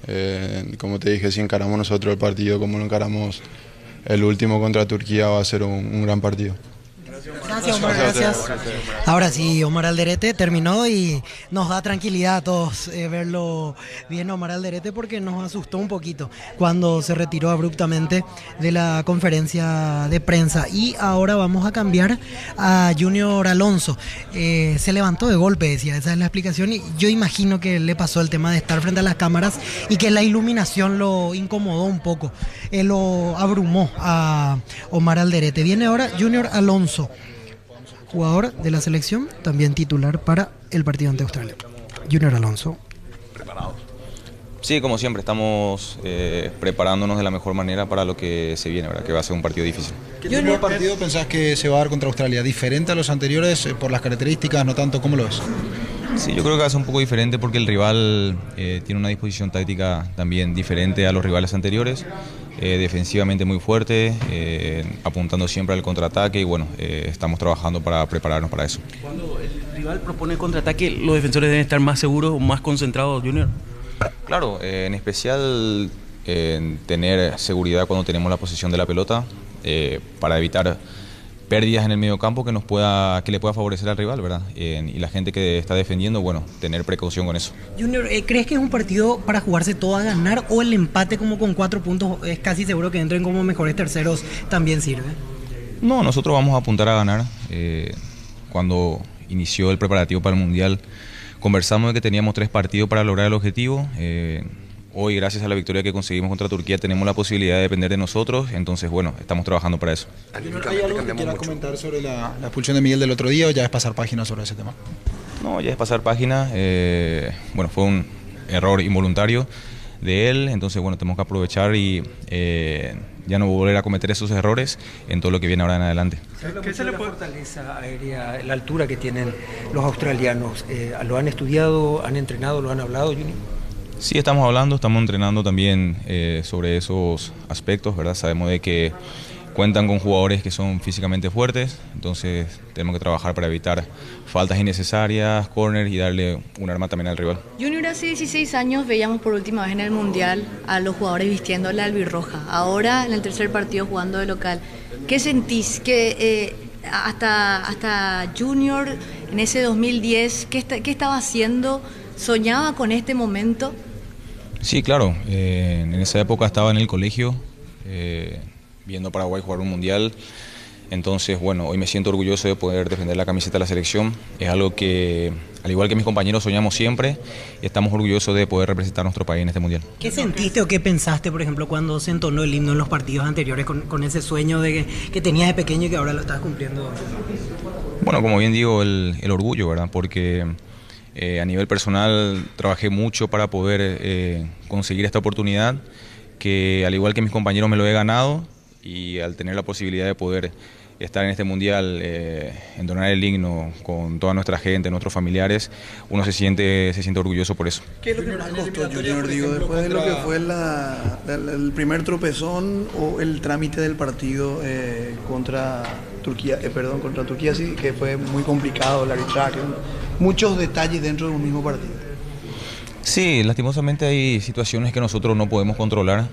Eh, como te dije, si encaramos nosotros el partido como lo encaramos el último contra Turquía, va a ser un, un gran partido. Gracias, Omar, gracias. Ahora sí, Omar Alderete terminó y nos da tranquilidad a todos eh, verlo bien Omar Alderete porque nos asustó un poquito cuando se retiró abruptamente de la conferencia de prensa. Y ahora vamos a cambiar a Junior Alonso. Eh, se levantó de golpe, decía, esa es la explicación, y yo imagino que le pasó el tema de estar frente a las cámaras y que la iluminación lo incomodó un poco, eh, lo abrumó a Omar Alderete. Viene ahora Junior Alonso, jugador de la selección, también titular para el partido ante Australia. Junior Alonso. ¿Preparados? Sí, como siempre, estamos eh, preparándonos de la mejor manera para lo que se viene, ¿verdad? Que va a ser un partido difícil. ¿Qué tipo de partido pensás que se va a dar contra Australia? ¿Diferente a los anteriores eh, por las características, no tanto? ¿Cómo lo ves? Sí, yo creo que va a ser un poco diferente porque el rival eh, tiene una disposición táctica también diferente a los rivales anteriores. Eh, defensivamente muy fuerte, eh, apuntando siempre al contraataque y bueno, eh, estamos trabajando para prepararnos para eso. Cuando el rival propone contraataque, los defensores deben estar más seguros o más concentrados, Junior. Claro, eh, en especial eh, tener seguridad cuando tenemos la posesión de la pelota eh, para evitar pérdidas en el medio campo que nos pueda, que le pueda favorecer al rival, ¿verdad? Eh, y la gente que está defendiendo, bueno, tener precaución con eso. Junior, eh, ¿crees que es un partido para jugarse todo a ganar o el empate como con cuatro puntos es casi seguro que entren como mejores terceros también sirve? No, nosotros vamos a apuntar a ganar. Eh, cuando inició el preparativo para el Mundial, conversamos de que teníamos tres partidos para lograr el objetivo. Eh, Hoy, gracias a la victoria que conseguimos contra Turquía, tenemos la posibilidad de depender de nosotros, entonces, bueno, estamos trabajando para eso. ¿Hay algo que quieras comentar sobre la, la expulsión de Miguel del otro día o ya es pasar página sobre ese tema? No, ya es pasar página. Eh, bueno, fue un error involuntario de él, entonces, bueno, tenemos que aprovechar y eh, ya no volver a cometer esos errores en todo lo que viene ahora en adelante. ¿Qué se le puede? La fortaleza aérea, la altura que tienen los australianos, eh, ¿lo han estudiado, han entrenado, lo han hablado, Junior? Sí, estamos hablando, estamos entrenando también eh, sobre esos aspectos, ¿verdad? Sabemos de que cuentan con jugadores que son físicamente fuertes, entonces tenemos que trabajar para evitar faltas innecesarias, corners y darle un arma también al rival. Junior, hace dieciséis años veíamos por última vez en el Mundial a los jugadores vistiendo la albirroja, ahora en el tercer partido jugando de local. ¿Qué sentís? Que eh, hasta, hasta Junior en ese dos mil diez, ¿qué, está, qué estaba haciendo? ¿Soñaba con este momento? Sí, claro. Eh, en esa época estaba en el colegio, eh, viendo a Paraguay jugar un mundial. Entonces, bueno, hoy me siento orgulloso de poder defender la camiseta de la selección. Es algo que, al igual que mis compañeros, soñamos siempre y estamos orgullosos de poder representar a nuestro país en este mundial. ¿Qué sentiste o qué pensaste, por ejemplo, cuando se entonó el himno en los partidos anteriores con, con ese sueño de que, que tenías de pequeño y que ahora lo estás cumpliendo? Bueno, como bien digo, el, el orgullo, ¿verdad? Porque eh, a nivel personal trabajé mucho para poder eh, conseguir esta oportunidad, que al igual que mis compañeros me lo he ganado, y al tener la posibilidad de poder estar en este mundial, eh, entonar el himno con toda nuestra gente, nuestros familiares, uno se siente, se siente orgulloso por eso. ¿Qué es lo que más costó, Junior? Digo, después de lo que fue la, la, el primer tropezón o el trámite del partido eh, contra Turquía, eh, perdón, contra Turquía, sí, que fue muy complicado el arbitraje, muchos detalles dentro de un mismo partido. Sí, lastimosamente hay situaciones que nosotros no podemos controlar,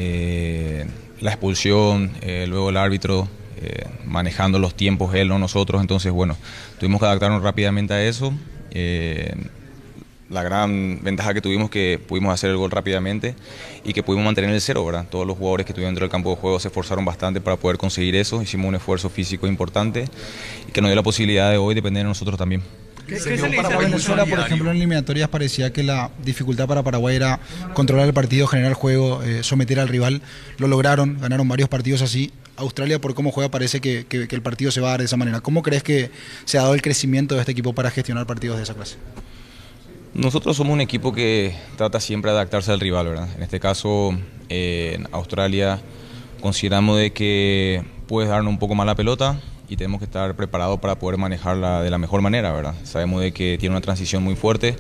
eh, la expulsión, eh, luego el árbitro, Eh, manejando los tiempos él, no nosotros, entonces bueno, tuvimos que adaptarnos rápidamente a eso. Eh, la gran ventaja que tuvimos que pudimos hacer el gol rápidamente y que pudimos mantener el cero, ¿verdad? Todos los jugadores que estuvieron dentro del campo de juego se esforzaron bastante para poder conseguir eso, hicimos un esfuerzo físico importante y que nos dio la posibilidad de hoy depender de nosotros también. ¿Qué, ¿Qué se le dice a Venezuela, por ejemplo, en eliminatorias parecía que la dificultad para Paraguay era controlar el partido, generar juego, eh, someter al rival? Lo lograron, ganaron varios partidos así. Australia, por cómo juega, parece que, que, que el partido se va a dar de esa manera. ¿Cómo crees que se ha dado el crecimiento de este equipo para gestionar partidos de esa clase? Nosotros somos un equipo que trata siempre de adaptarse al rival, ¿verdad? En este caso, eh, en Australia, consideramos de que puedes darnos un poco más la pelota y tenemos que estar preparados para poder manejarla de la mejor manera, ¿verdad? Sabemos de que tiene una transición muy fuerte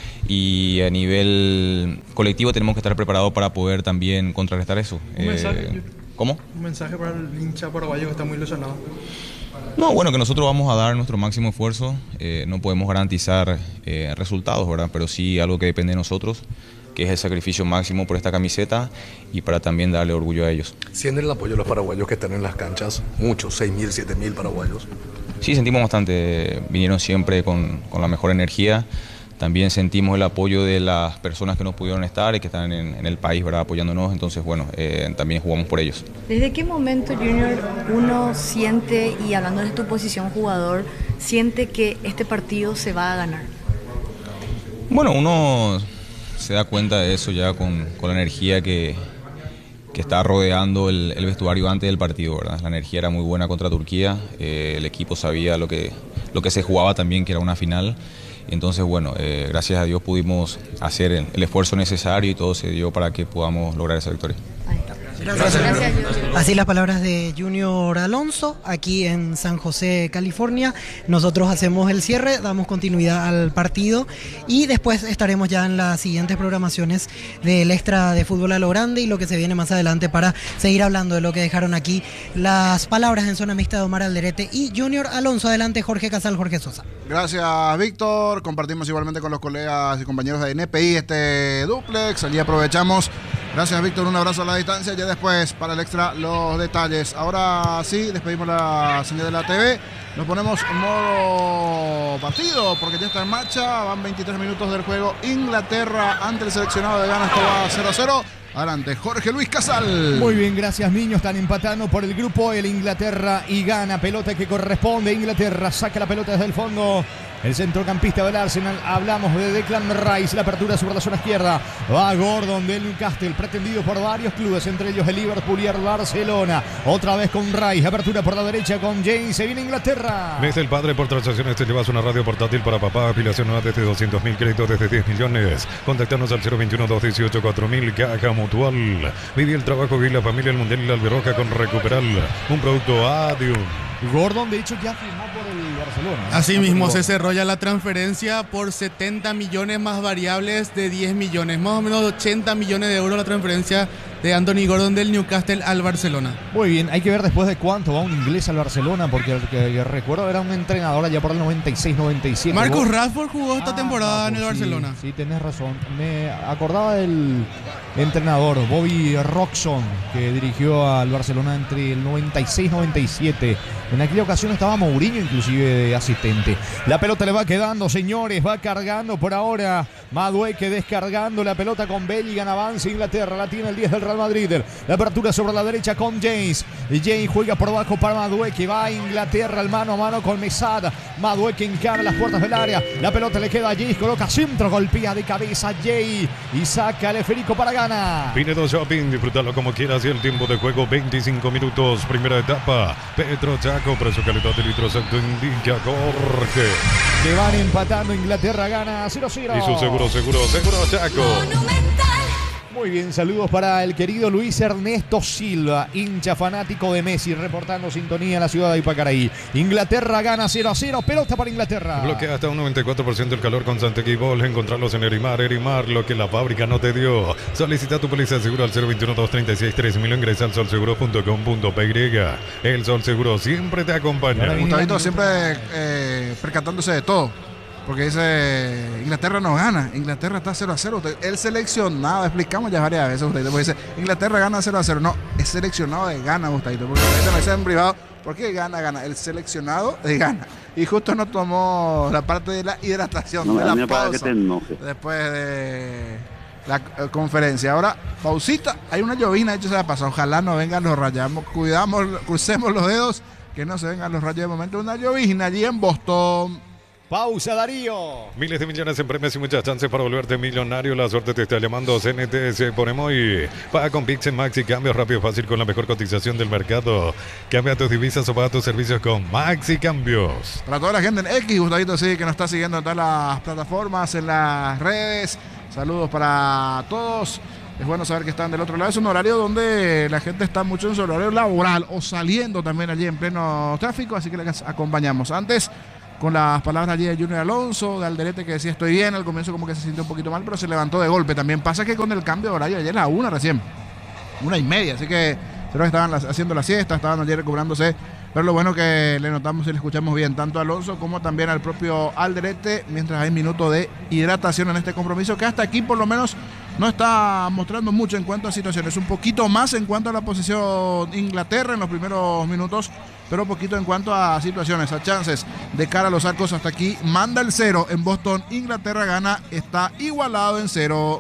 y a nivel colectivo tenemos que estar preparados para poder también contrarrestar eso. Un mensaje, eh, ¿Cómo? Un mensaje para el hincha paraguayo que está muy ilusionado. No, bueno, que nosotros vamos a dar nuestro máximo esfuerzo, eh, no podemos garantizar eh, resultados, ¿verdad? Pero sí algo que depende de nosotros, que es el sacrificio máximo por esta camiseta y para también darle orgullo a ellos. ¿Sienten el apoyo de los paraguayos que están en las canchas? Muchos, seis mil, siete mil paraguayos. Sí, sentimos bastante, vinieron siempre con, con la mejor energía. También sentimos el apoyo de las personas que no pudieron estar y que están en, en el país, ¿verdad? Apoyándonos, entonces bueno, eh, también jugamos por ellos. ¿Desde qué momento, Junior, uno siente, y hablando de tu posición jugador, siente que este partido se va a ganar? Bueno, uno se da cuenta de eso ya con, con la energía que, que está rodeando el, el vestuario antes del partido, ¿verdad? La energía era muy buena contra Turquía, eh, el equipo sabía lo que, lo que se jugaba también, que era una final. Entonces, bueno, eh, gracias a Dios pudimos hacer el, el esfuerzo necesario y todo se dio para que podamos lograr esa victoria. Gracias. Gracias. Así las palabras de Junior Alonso aquí en San José, California. Nosotros hacemos el cierre, damos continuidad al partido y después estaremos ya en las siguientes programaciones del Extra de Fútbol a lo Grande y lo que se viene más adelante para seguir hablando de lo que dejaron aquí las palabras en zona mixta de Omar Alderete y Junior Alonso. Adelante, Jorge Casal, Jorge Sosa. Gracias, Víctor. Compartimos igualmente con los colegas y compañeros de N P I este duplex. Allí aprovechamos. Gracias, Víctor. Un abrazo a la distancia. Ya después, para el extra, los detalles. Ahora sí, despedimos la señal de la T V. Nos ponemos en modo partido porque ya está en marcha. Van veintitrés minutos del juego. Inglaterra ante el seleccionado de Ghana. Esto va cero a cero. Adelante, Jorge Luis Casal. Muy bien, gracias, niños. Están empatando por el grupo el Inglaterra y Ghana. Pelota que corresponde. Inglaterra saca la pelota desde el fondo. El centrocampista del Arsenal, hablamos de Declan Rice, la apertura sobre la zona izquierda. Va Gordon del Newcastle, pretendido por varios clubes, entre ellos el Liverpool y el Barcelona. Otra vez con Rice, apertura por la derecha con James, se viene Inglaterra. Desde el padre por transacciones te llevas una radio portátil para papá, apilación nueva desde doscientos mil, créditos desde diez millones. Contactanos al cero veintiuno, dos dieciocho, cuatro mil, Caja Mutual. Vive el trabajo y la familia, el Mundial y la Albirroja con Recuperal, un producto Adium. Gordon, de hecho, ya firmó por el Barcelona. Así mismo se cerró ya la transferencia por setenta millones más variables de diez millones. Más o menos ochenta millones de euros la transferencia de Anthony Gordon del Newcastle al Barcelona. Muy bien, hay que ver después de cuánto va un inglés al Barcelona, porque el que, que recuerdo era un entrenador allá por el noventa y seis noventa y siete. Marcus Rashford jugó esta ah, temporada Marcus, en el Barcelona. Sí, sí, tenés razón. Me acordaba del entrenador Bobby Robson, que dirigió al Barcelona entre el noventa y seis noventa y siete. En aquella ocasión estaba Mourinho inclusive de asistente. La pelota le va quedando, señores, va cargando por ahora Madueke, descargando la pelota con Bellingham, avanza Inglaterra, la tiene el diez del Real Madrid. La apertura sobre la derecha con James. James juega por abajo para Madueke, va a Inglaterra el mano a mano con Mesad. Madueke encara las puertas del área, la pelota le queda a James, coloca centro, golpea de cabeza Jay y saca el esférico para Ghana. gana. Pinedo Shopping, disfrútalo como quieras y el tiempo de juego veinticinco minutos, primera etapa. Petro Chaco, precio calidad de litro exacto indica Jorge. Se van empatando, Inglaterra gana cero cero. Y su seguro, seguro, seguro Chaco. Muy bien, saludos para el querido Luis Ernesto Silva, hincha fanático de Messi, reportando sintonía en la ciudad de Ipacaraí. Inglaterra gana cero a cero, pelota para Inglaterra. Bloquea hasta un noventa y cuatro por ciento el calor con Santequibol. Encontrarlos en Erimar, Erimar, lo que la fábrica no te dio. Solicita tu póliza de seguro al cero veintiuno, doscientos treinta y seis, tres mil. Ingresa al sol seguro punto com punto pe y. El Sol Seguro siempre te acompaña. Gustavito siempre eh, percatándose de todo. Porque dice, Inglaterra no gana, Inglaterra está cero a cero. El seleccionado, explicamos ya varias veces, Gustavito, porque dice, Inglaterra gana cero a cero. No, es seleccionado de Ghana, Gustavito, porque ahorita me dice en privado, ¿por qué gana, gana? El seleccionado de Ghana. Y justo nos tomó la parte de la hidratación, no, de la me pausa, que te enoje. después de la eh, conferencia. Ahora, pausita, hay una llovina, de hecho se va a pasar, ojalá no vengan los rayos, cuidamos, crucemos los dedos, que no se vengan los rayos de momento. Una llovina allí en Boston. Pausa, Darío. Miles de millones en premios y muchas chances para volverte millonario. La suerte te está llamando. C N T S por Emoy. Paga con Pix en Maxi. Cambio rápido, fácil con la mejor cotización del mercado. Cambia tus divisas o paga tus servicios con Maxi Cambios. Para toda la gente en X, Gustavito, sí, que nos está siguiendo en todas las plataformas, en las redes. Saludos para todos. Es bueno saber que están del otro lado. Es un horario donde la gente está mucho en su horario laboral o saliendo también allí en pleno tráfico. Así que les acompañamos. Antes, con las palabras allí de Junior Alonso, de Alderete, que decía estoy bien, al comienzo como que se sintió un poquito mal, pero se levantó de golpe. También pasa que con el cambio de horario, ayer a la una recién, una y media, así que creo que estaban haciendo la siesta, estaban ayer recuperándose, pero lo bueno que le notamos y le escuchamos bien, tanto a Alonso como también al propio Alderete, mientras hay minutos de hidratación en este compromiso, que hasta aquí por lo menos no está mostrando mucho en cuanto a situaciones, un poquito más en cuanto a la posición Inglaterra en los primeros minutos, pero un poquito en cuanto a situaciones, a chances de cara a los arcos. Hasta aquí manda el cero en Boston, Inglaterra gana, está igualado en cero.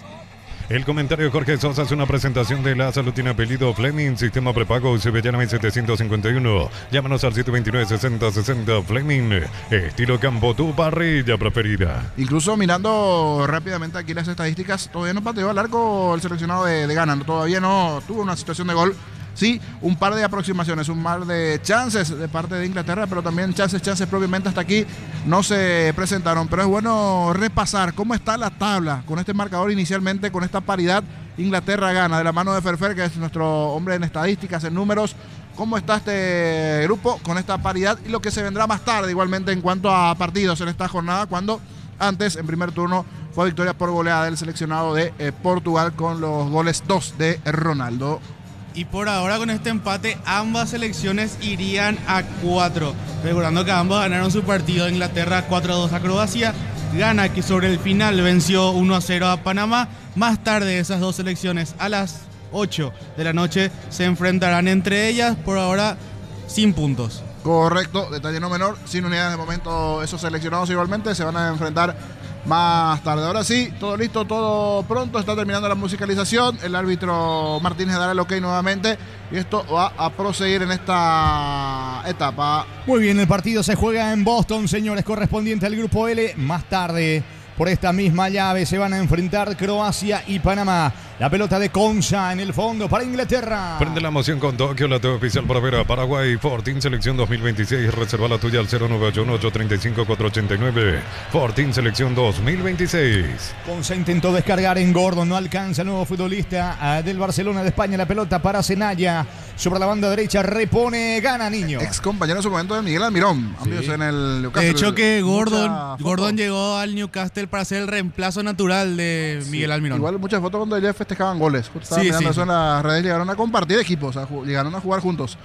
El comentario de Jorge Sosa es una presentación de la salud tiene apellido Fleming, sistema prepago U C B Llama setecientos cincuenta y uno. Llámanos al siete veintinueve, sesenta sesenta. Fleming, estilo campo, tu parrilla preferida. Incluso mirando rápidamente aquí las estadísticas, todavía no pateó al arco el seleccionado de, de Ghana, todavía no tuvo una situación de gol. Sí, un par de aproximaciones, un par de chances de parte de Inglaterra, pero también chances, chances propiamente hasta aquí no se presentaron. Pero es bueno repasar cómo está la tabla con este marcador inicialmente, con esta paridad. Inglaterra gana de la mano de Ferfer, que es nuestro hombre en estadísticas, en números. ¿Cómo está este grupo con esta paridad y lo que se vendrá más tarde igualmente en cuanto a partidos en esta jornada, cuando antes, en primer turno, fue victoria por goleada del seleccionado de eh, Portugal con los goles dos de Ronaldo. Y por ahora con este empate ambas selecciones irían a cuatro. Recordando que ambos ganaron su partido. Inglaterra cuatro a dos a Croacia. Ghana, que sobre el final venció uno a cero a Panamá. Más tarde esas dos selecciones a las ocho de la noche se enfrentarán entre ellas. Por ahora sin puntos. Correcto, detalle no menor, sin unidades de momento esos seleccionados igualmente se van a enfrentar más tarde. Ahora sí, todo listo, todo pronto, está terminando la musicalización, el árbitro Martínez dará el ok nuevamente y esto va a proseguir en esta etapa. Muy bien, el partido se juega en Boston, señores, correspondiente al grupo L. Más tarde, por esta misma llave, se van a enfrentar Croacia y Panamá. La pelota de Concha en el fondo para Inglaterra. Prende la emoción con Tokio, la T V oficial para ver a Paraguay. Fortín Selección dos mil veintiséis. Reserva la tuya al cero nueve ocho uno, ocho tres cinco, cuatro ocho nueve. Fortín Selección dos mil veintiséis. Concha intentó descargar en Gordon. No alcanza el nuevo futbolista del Barcelona de España. La pelota para Zenaya. Sobre la banda derecha repone, gana Niño. Ex compañero en su momento de Miguel Almirón. Sí. En el Newcastle. De hecho que Gordon, Gordon llegó al Newcastle para ser el reemplazo natural de sí. Miguel Almirón. Igual muchas fotos cuando ellos festejaban goles. Estaban sí, mirando sí. eso en las redes, llegaron a compartir equipos, o sea, llegaron a jugar juntos.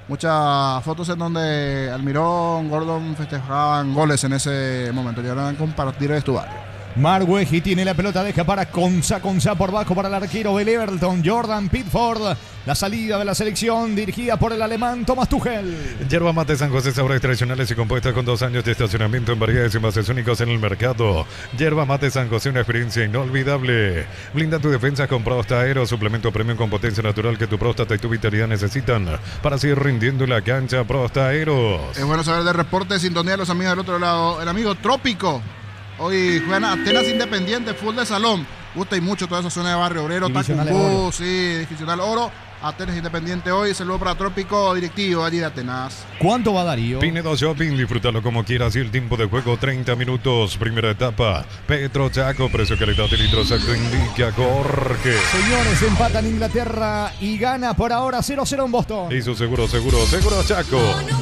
Muchas fotos en donde Almirón, Gordon festejaban goles en ese momento. Llegaron a compartir el vestuario. Margueji tiene la pelota, deja para Conza, Conza por bajo para el arquero del Everton, Jordan Pickford. La salida de la selección dirigida por el alemán Thomas Tuchel. Yerba Mate San José, sabores tradicionales y compuestas con dos años de estacionamiento en variedades y envases únicos en el mercado. Yerba Mate San José, una experiencia inolvidable. Blinda tu defensa con Prosta Aero, suplemento premium con potencia natural que tu próstata y tu vitalidad necesitan para seguir rindiendo en la cancha. Prosta Aero. Es bueno saber del reporte de sintonía de los amigos del otro lado. El amigo Trópico. Hoy juegan Atenas Independiente, fútbol de salón. gusta y mucho toda esa zona de Barrio Obrero, Divisional Tacumbú, Oro. sí, Divisional Oro. Atenas Independiente hoy, saludo para Trópico Directivo allí de Atenas. ¿Cuánto va Darío? Pinedo Shopping, disfrútalo como quieras y el tiempo de juego treinta minutos, primera etapa. Petro Chaco, precio calidad de litro exacto indica Jorge. Señores, empatan Inglaterra y gana por ahora cero cero en Boston. Hizo seguro, seguro, seguro Chaco.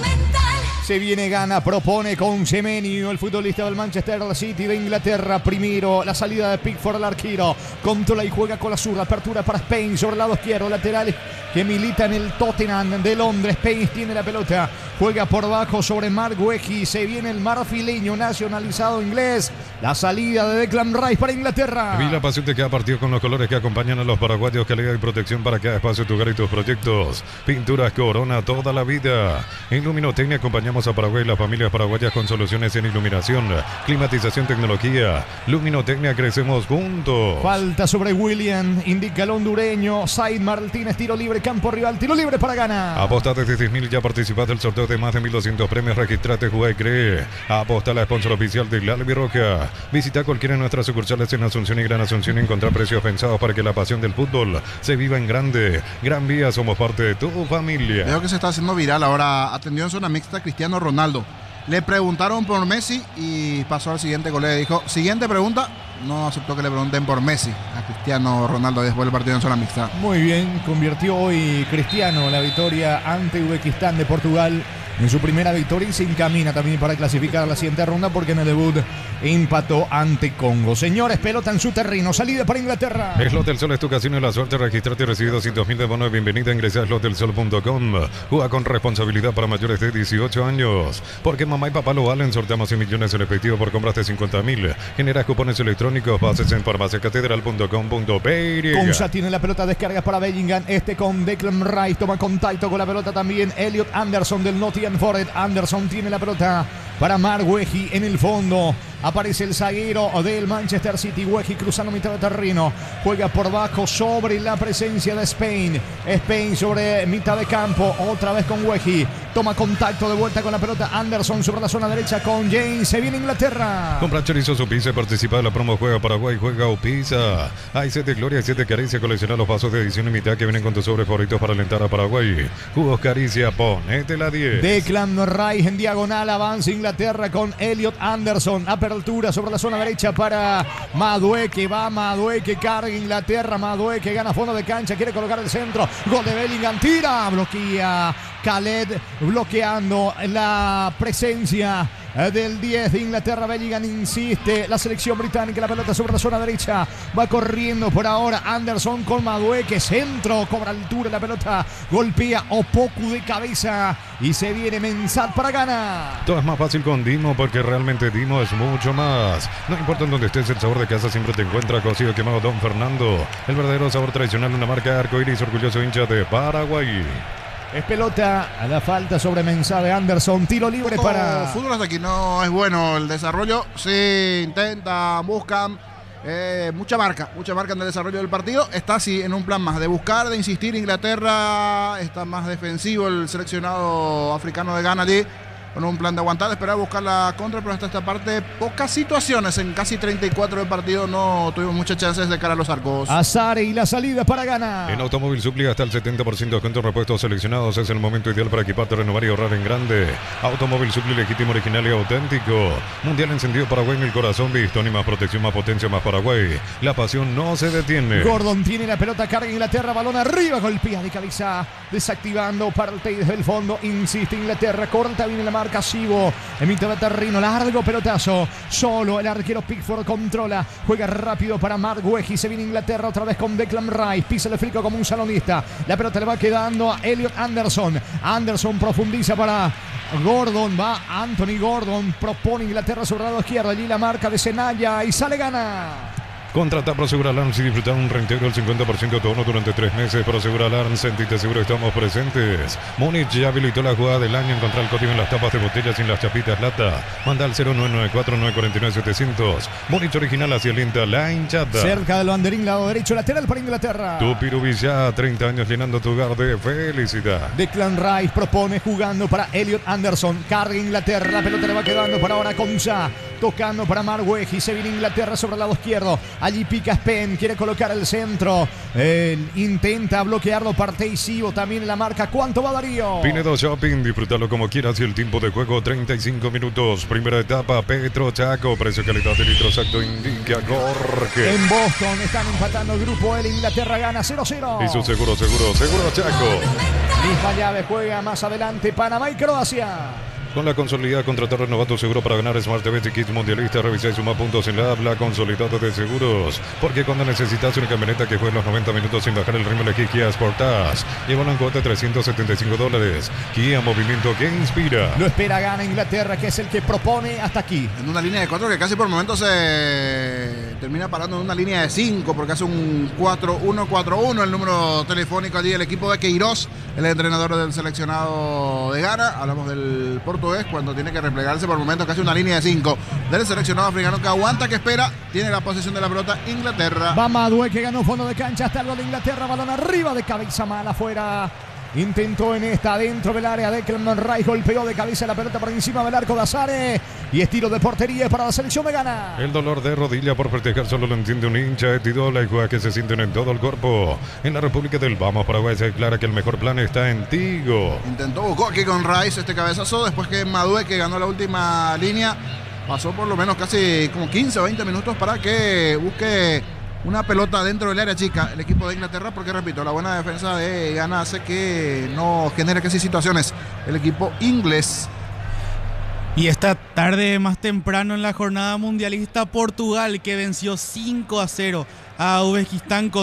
Se viene Gana, propone con Semenyo, el futbolista del Manchester City de Inglaterra. Primero, la salida de Pickford al arquero. Controla y juega con la zurda. Apertura para Spain sobre el lado izquierdo. Lateral que milita en el Tottenham de Londres. Spain tiene la pelota. Juega por bajo sobre Mark Wehi. Se viene el marfileño nacionalizado inglés. La salida de Declan Rice para Inglaterra. Vi la pasión de cada partido con los colores que acompañan a los paraguayos. Calidad y protección para cada espacio, tu hogar y tus proyectos. Pinturas Corona toda la vida. En Luminotecnia acompañamos a Paraguay y las familias paraguayas con soluciones en iluminación, climatización, tecnología. Luminotecnia, crecemos juntos. Falta sobre William, indica el hondureño. Said Martínez, tiro libre, campo rival, tiro libre para Gana. Aposta desde diez mil, ya participas del sorteo de más de mil doscientos premios. Registrate, juega y cree. Aposta, la sponsor oficial de la Albirroja. Visita cualquiera de nuestras sucursales en Asunción y Gran Asunción y encontrar precios pensados para que la pasión del fútbol se viva en grande. Gran Vía, somos parte de tu familia. Veo que se está haciendo viral ahora. Atendió en zona mixta Cristiano Ronaldo. Le preguntaron por Messi y pasó al siguiente colega. Dijo, siguiente pregunta. No aceptó que le pregunten por Messi a Cristiano Ronaldo después del partido en zona mixta. Muy bien, convirtió hoy Cristiano la victoria ante Uzbekistán de Portugal en su primera victoria y se encamina también para clasificar a la siguiente ronda porque en el debut empató ante Congo. Señores, pelota en su terreno, salida para Inglaterra. Slot del Sol es tu casino y la suerte. Registrate y recibe doscientos mil de bono de bienvenida. Ingresa a slot del sol punto com. Juega con responsabilidad para mayores de dieciocho años. Porque mamá y papá lo valen. Sorteamos cien millones en efectivo por compras de cincuenta mil. Generas cupones electrónicos. Bases en farmaciacatedral punto com punto pe. Conza tiene la pelota, descarga para Bellingham. Este con Declan Rice. Toma contacto con la pelota también Elliot Anderson del Nottingham Forest. Anderson tiene la pelota para Mark Wehi en el fondo. Aparece el zaguero del Manchester City. Wehi cruzando mitad de terreno. Juega por bajo sobre la presencia de Spain. Spain sobre mitad de campo. Otra vez con Wehi. Toma contacto de vuelta con la pelota. Anderson sobre la zona derecha con James. Se viene Inglaterra. Compra chorizo su pizza y participa de la promo Juega Paraguay, Juega o Pizza. Hay siete Gloria y siete Caricia. Colecciona los vasos de edición limitada que vienen con tus sobres favoritos para alentar a Paraguay. Jugos Caricia, ponete la diez. Declan Rice en diagonal. Avanza Inglaterra con Elliot Anderson. Apertura sobre la zona derecha para Madueke. Va Madueke, carga Inglaterra. Madueke gana fondo de cancha. Quiere colocar el centro. Gol de Bellingham. Tira. Bloquea Khaled. Bloqueando la presencia del diez de Inglaterra. Bellingham insiste. La selección británica. La pelota sobre la zona derecha. Va corriendo por ahora Anderson con Madueke. Centro. Cobra altura. La pelota golpea Opoku de cabeza. Y se viene Mensah para Gana. Todo es más fácil con Dimo porque realmente Dimo es mucho más. No importa en dónde estés, el sabor de casa siempre te encuentra. Cocido quemado Don Fernando. El verdadero sabor tradicional. Una marca arcoíris, orgulloso hincha de Paraguay. Es pelota a la falta sobre Mensah de Anderson. Tiro libre Poco para... fútbol hasta aquí no es bueno el desarrollo. Sí, intentan, buscan. Eh, mucha marca, mucha marca en el desarrollo del partido. Está así en un plan más de buscar, de insistir. Inglaterra está más defensivo. El seleccionado africano de Ghana allí con un plan de aguantar, de esperar buscar la contra, pero hasta esta parte pocas situaciones. En casi treinta y cuatro de partido no tuvimos muchas chances de cara a los arcos. Azar y la salida para Gana. En Automóvil Supli hasta el setenta por ciento de descuento en repuestos seleccionados. Es el momento ideal para equiparte, renovar y ahorrar en grande. Automóvil Supli, legítimo, original y auténtico. Mundial encendido Paraguay en el corazón. Visto, ni más protección, más potencia, más Paraguay. La pasión no se detiene. Gordon tiene la pelota, carga Inglaterra, balón arriba, golpea de cabeza, desactivando parte desde el fondo. Insiste Inglaterra, corta, viene la marca Sibo en mitad de terreno, largo pelotazo. Solo el arquero Pickford controla, juega rápido para Mark Wehi. Se viene Inglaterra otra vez con Declan Rice, pisa el frico como un salonista. La pelota le va quedando a Elliot Anderson. Anderson profundiza para Gordon, va Anthony Gordon, propone Inglaterra sobre el lado izquierdo. Allí la marca de Senaya y sale Gana. Contrata Prosegur Alarms y disfrutar un reintegro del cincuenta por ciento de tu bono durante tres meses. Prosegur Alarms, sentite seguro, estamos presentes. Múnich ya habilitó la jugada del año. Encontrar el código en las tapas de botellas y en las chapitas lata. Manda al cero nueve nueve cuatro nueve cuatro nueve siete cero cero. Múnich original, hacia alienta la hinchada. Cerca del banderín, lado derecho, lateral para Inglaterra. Tu Pirubilla, treinta años llenando tu hogar de felicidad. Declan Rice propone jugando para Elliot Anderson. Carga Inglaterra, la pelota le va quedando para ahora Conza. Tocando para Mark Wehi. Se viene Inglaterra sobre el lado izquierdo. Allí pica Spen, quiere colocar el centro. Eh, intenta bloquearlo Parteysivo también en la marca. ¿Cuánto va Darío? Pinedo Shopping, disfrútalo como quieras y el tiempo de juego treinta y cinco minutos. Primera etapa, Petro Chaco, precio calidad de litro exacto indica Jorge. En Boston están empatando el grupo L, Inglaterra gana cero cero. Y su seguro, seguro, seguro Chaco. Misma llave juega más adelante Panamá y Croacia. Con la consolidada contratar renovato seguro para ganar Smart T V y Kits Mundialista, revisa y suma puntos en la habla consolidada de seguros. Porque cuando necesitas una camioneta que juegue los noventa minutos sin bajar el ritmo, elegí Kia Sportage. Llévalo en cuota trescientos setenta y cinco dólares. Kia, movimiento que inspira. Lo espera, gana Inglaterra, que es el que propone hasta aquí. En una línea de cuatro que casi por momentos se termina parando en una línea de cinco, porque hace un cuatro uno cuatro uno el número telefónico allí del equipo de Queiroz, el entrenador del seleccionado de Ghana. Hablamos del portugués cuando tiene que replegarse por momentos casi una línea de cinco del seleccionado africano que aguanta, que espera, tiene la posesión de la pelota Inglaterra. Va Madue, que ganó fondo de cancha hasta el gol de Inglaterra, balón arriba de cabeza, mal afuera. Intentó en esta dentro del área de Declan Rice, golpeó de cabeza la pelota por encima del arco de Azare y estilo de portería para la selección de Ghana. El dolor de rodilla por festejar solo lo entiende un hincha de Tidola y juega que se sienten en todo el cuerpo. En la República del Vamos Paraguay se declara que el mejor plan está en Tigo. Intentó, buscó aquí con Rice este cabezazo después que Madue, que ganó la última línea, pasó por lo menos casi como quince o veinte minutos para que busque una pelota dentro del área chica el equipo de Inglaterra, porque repito, la buena defensa de Ghana hace que no genere casi situaciones el equipo inglés. Y esta tarde, más temprano en la jornada mundialista, Portugal, que venció cinco a cero a Uzbekistán con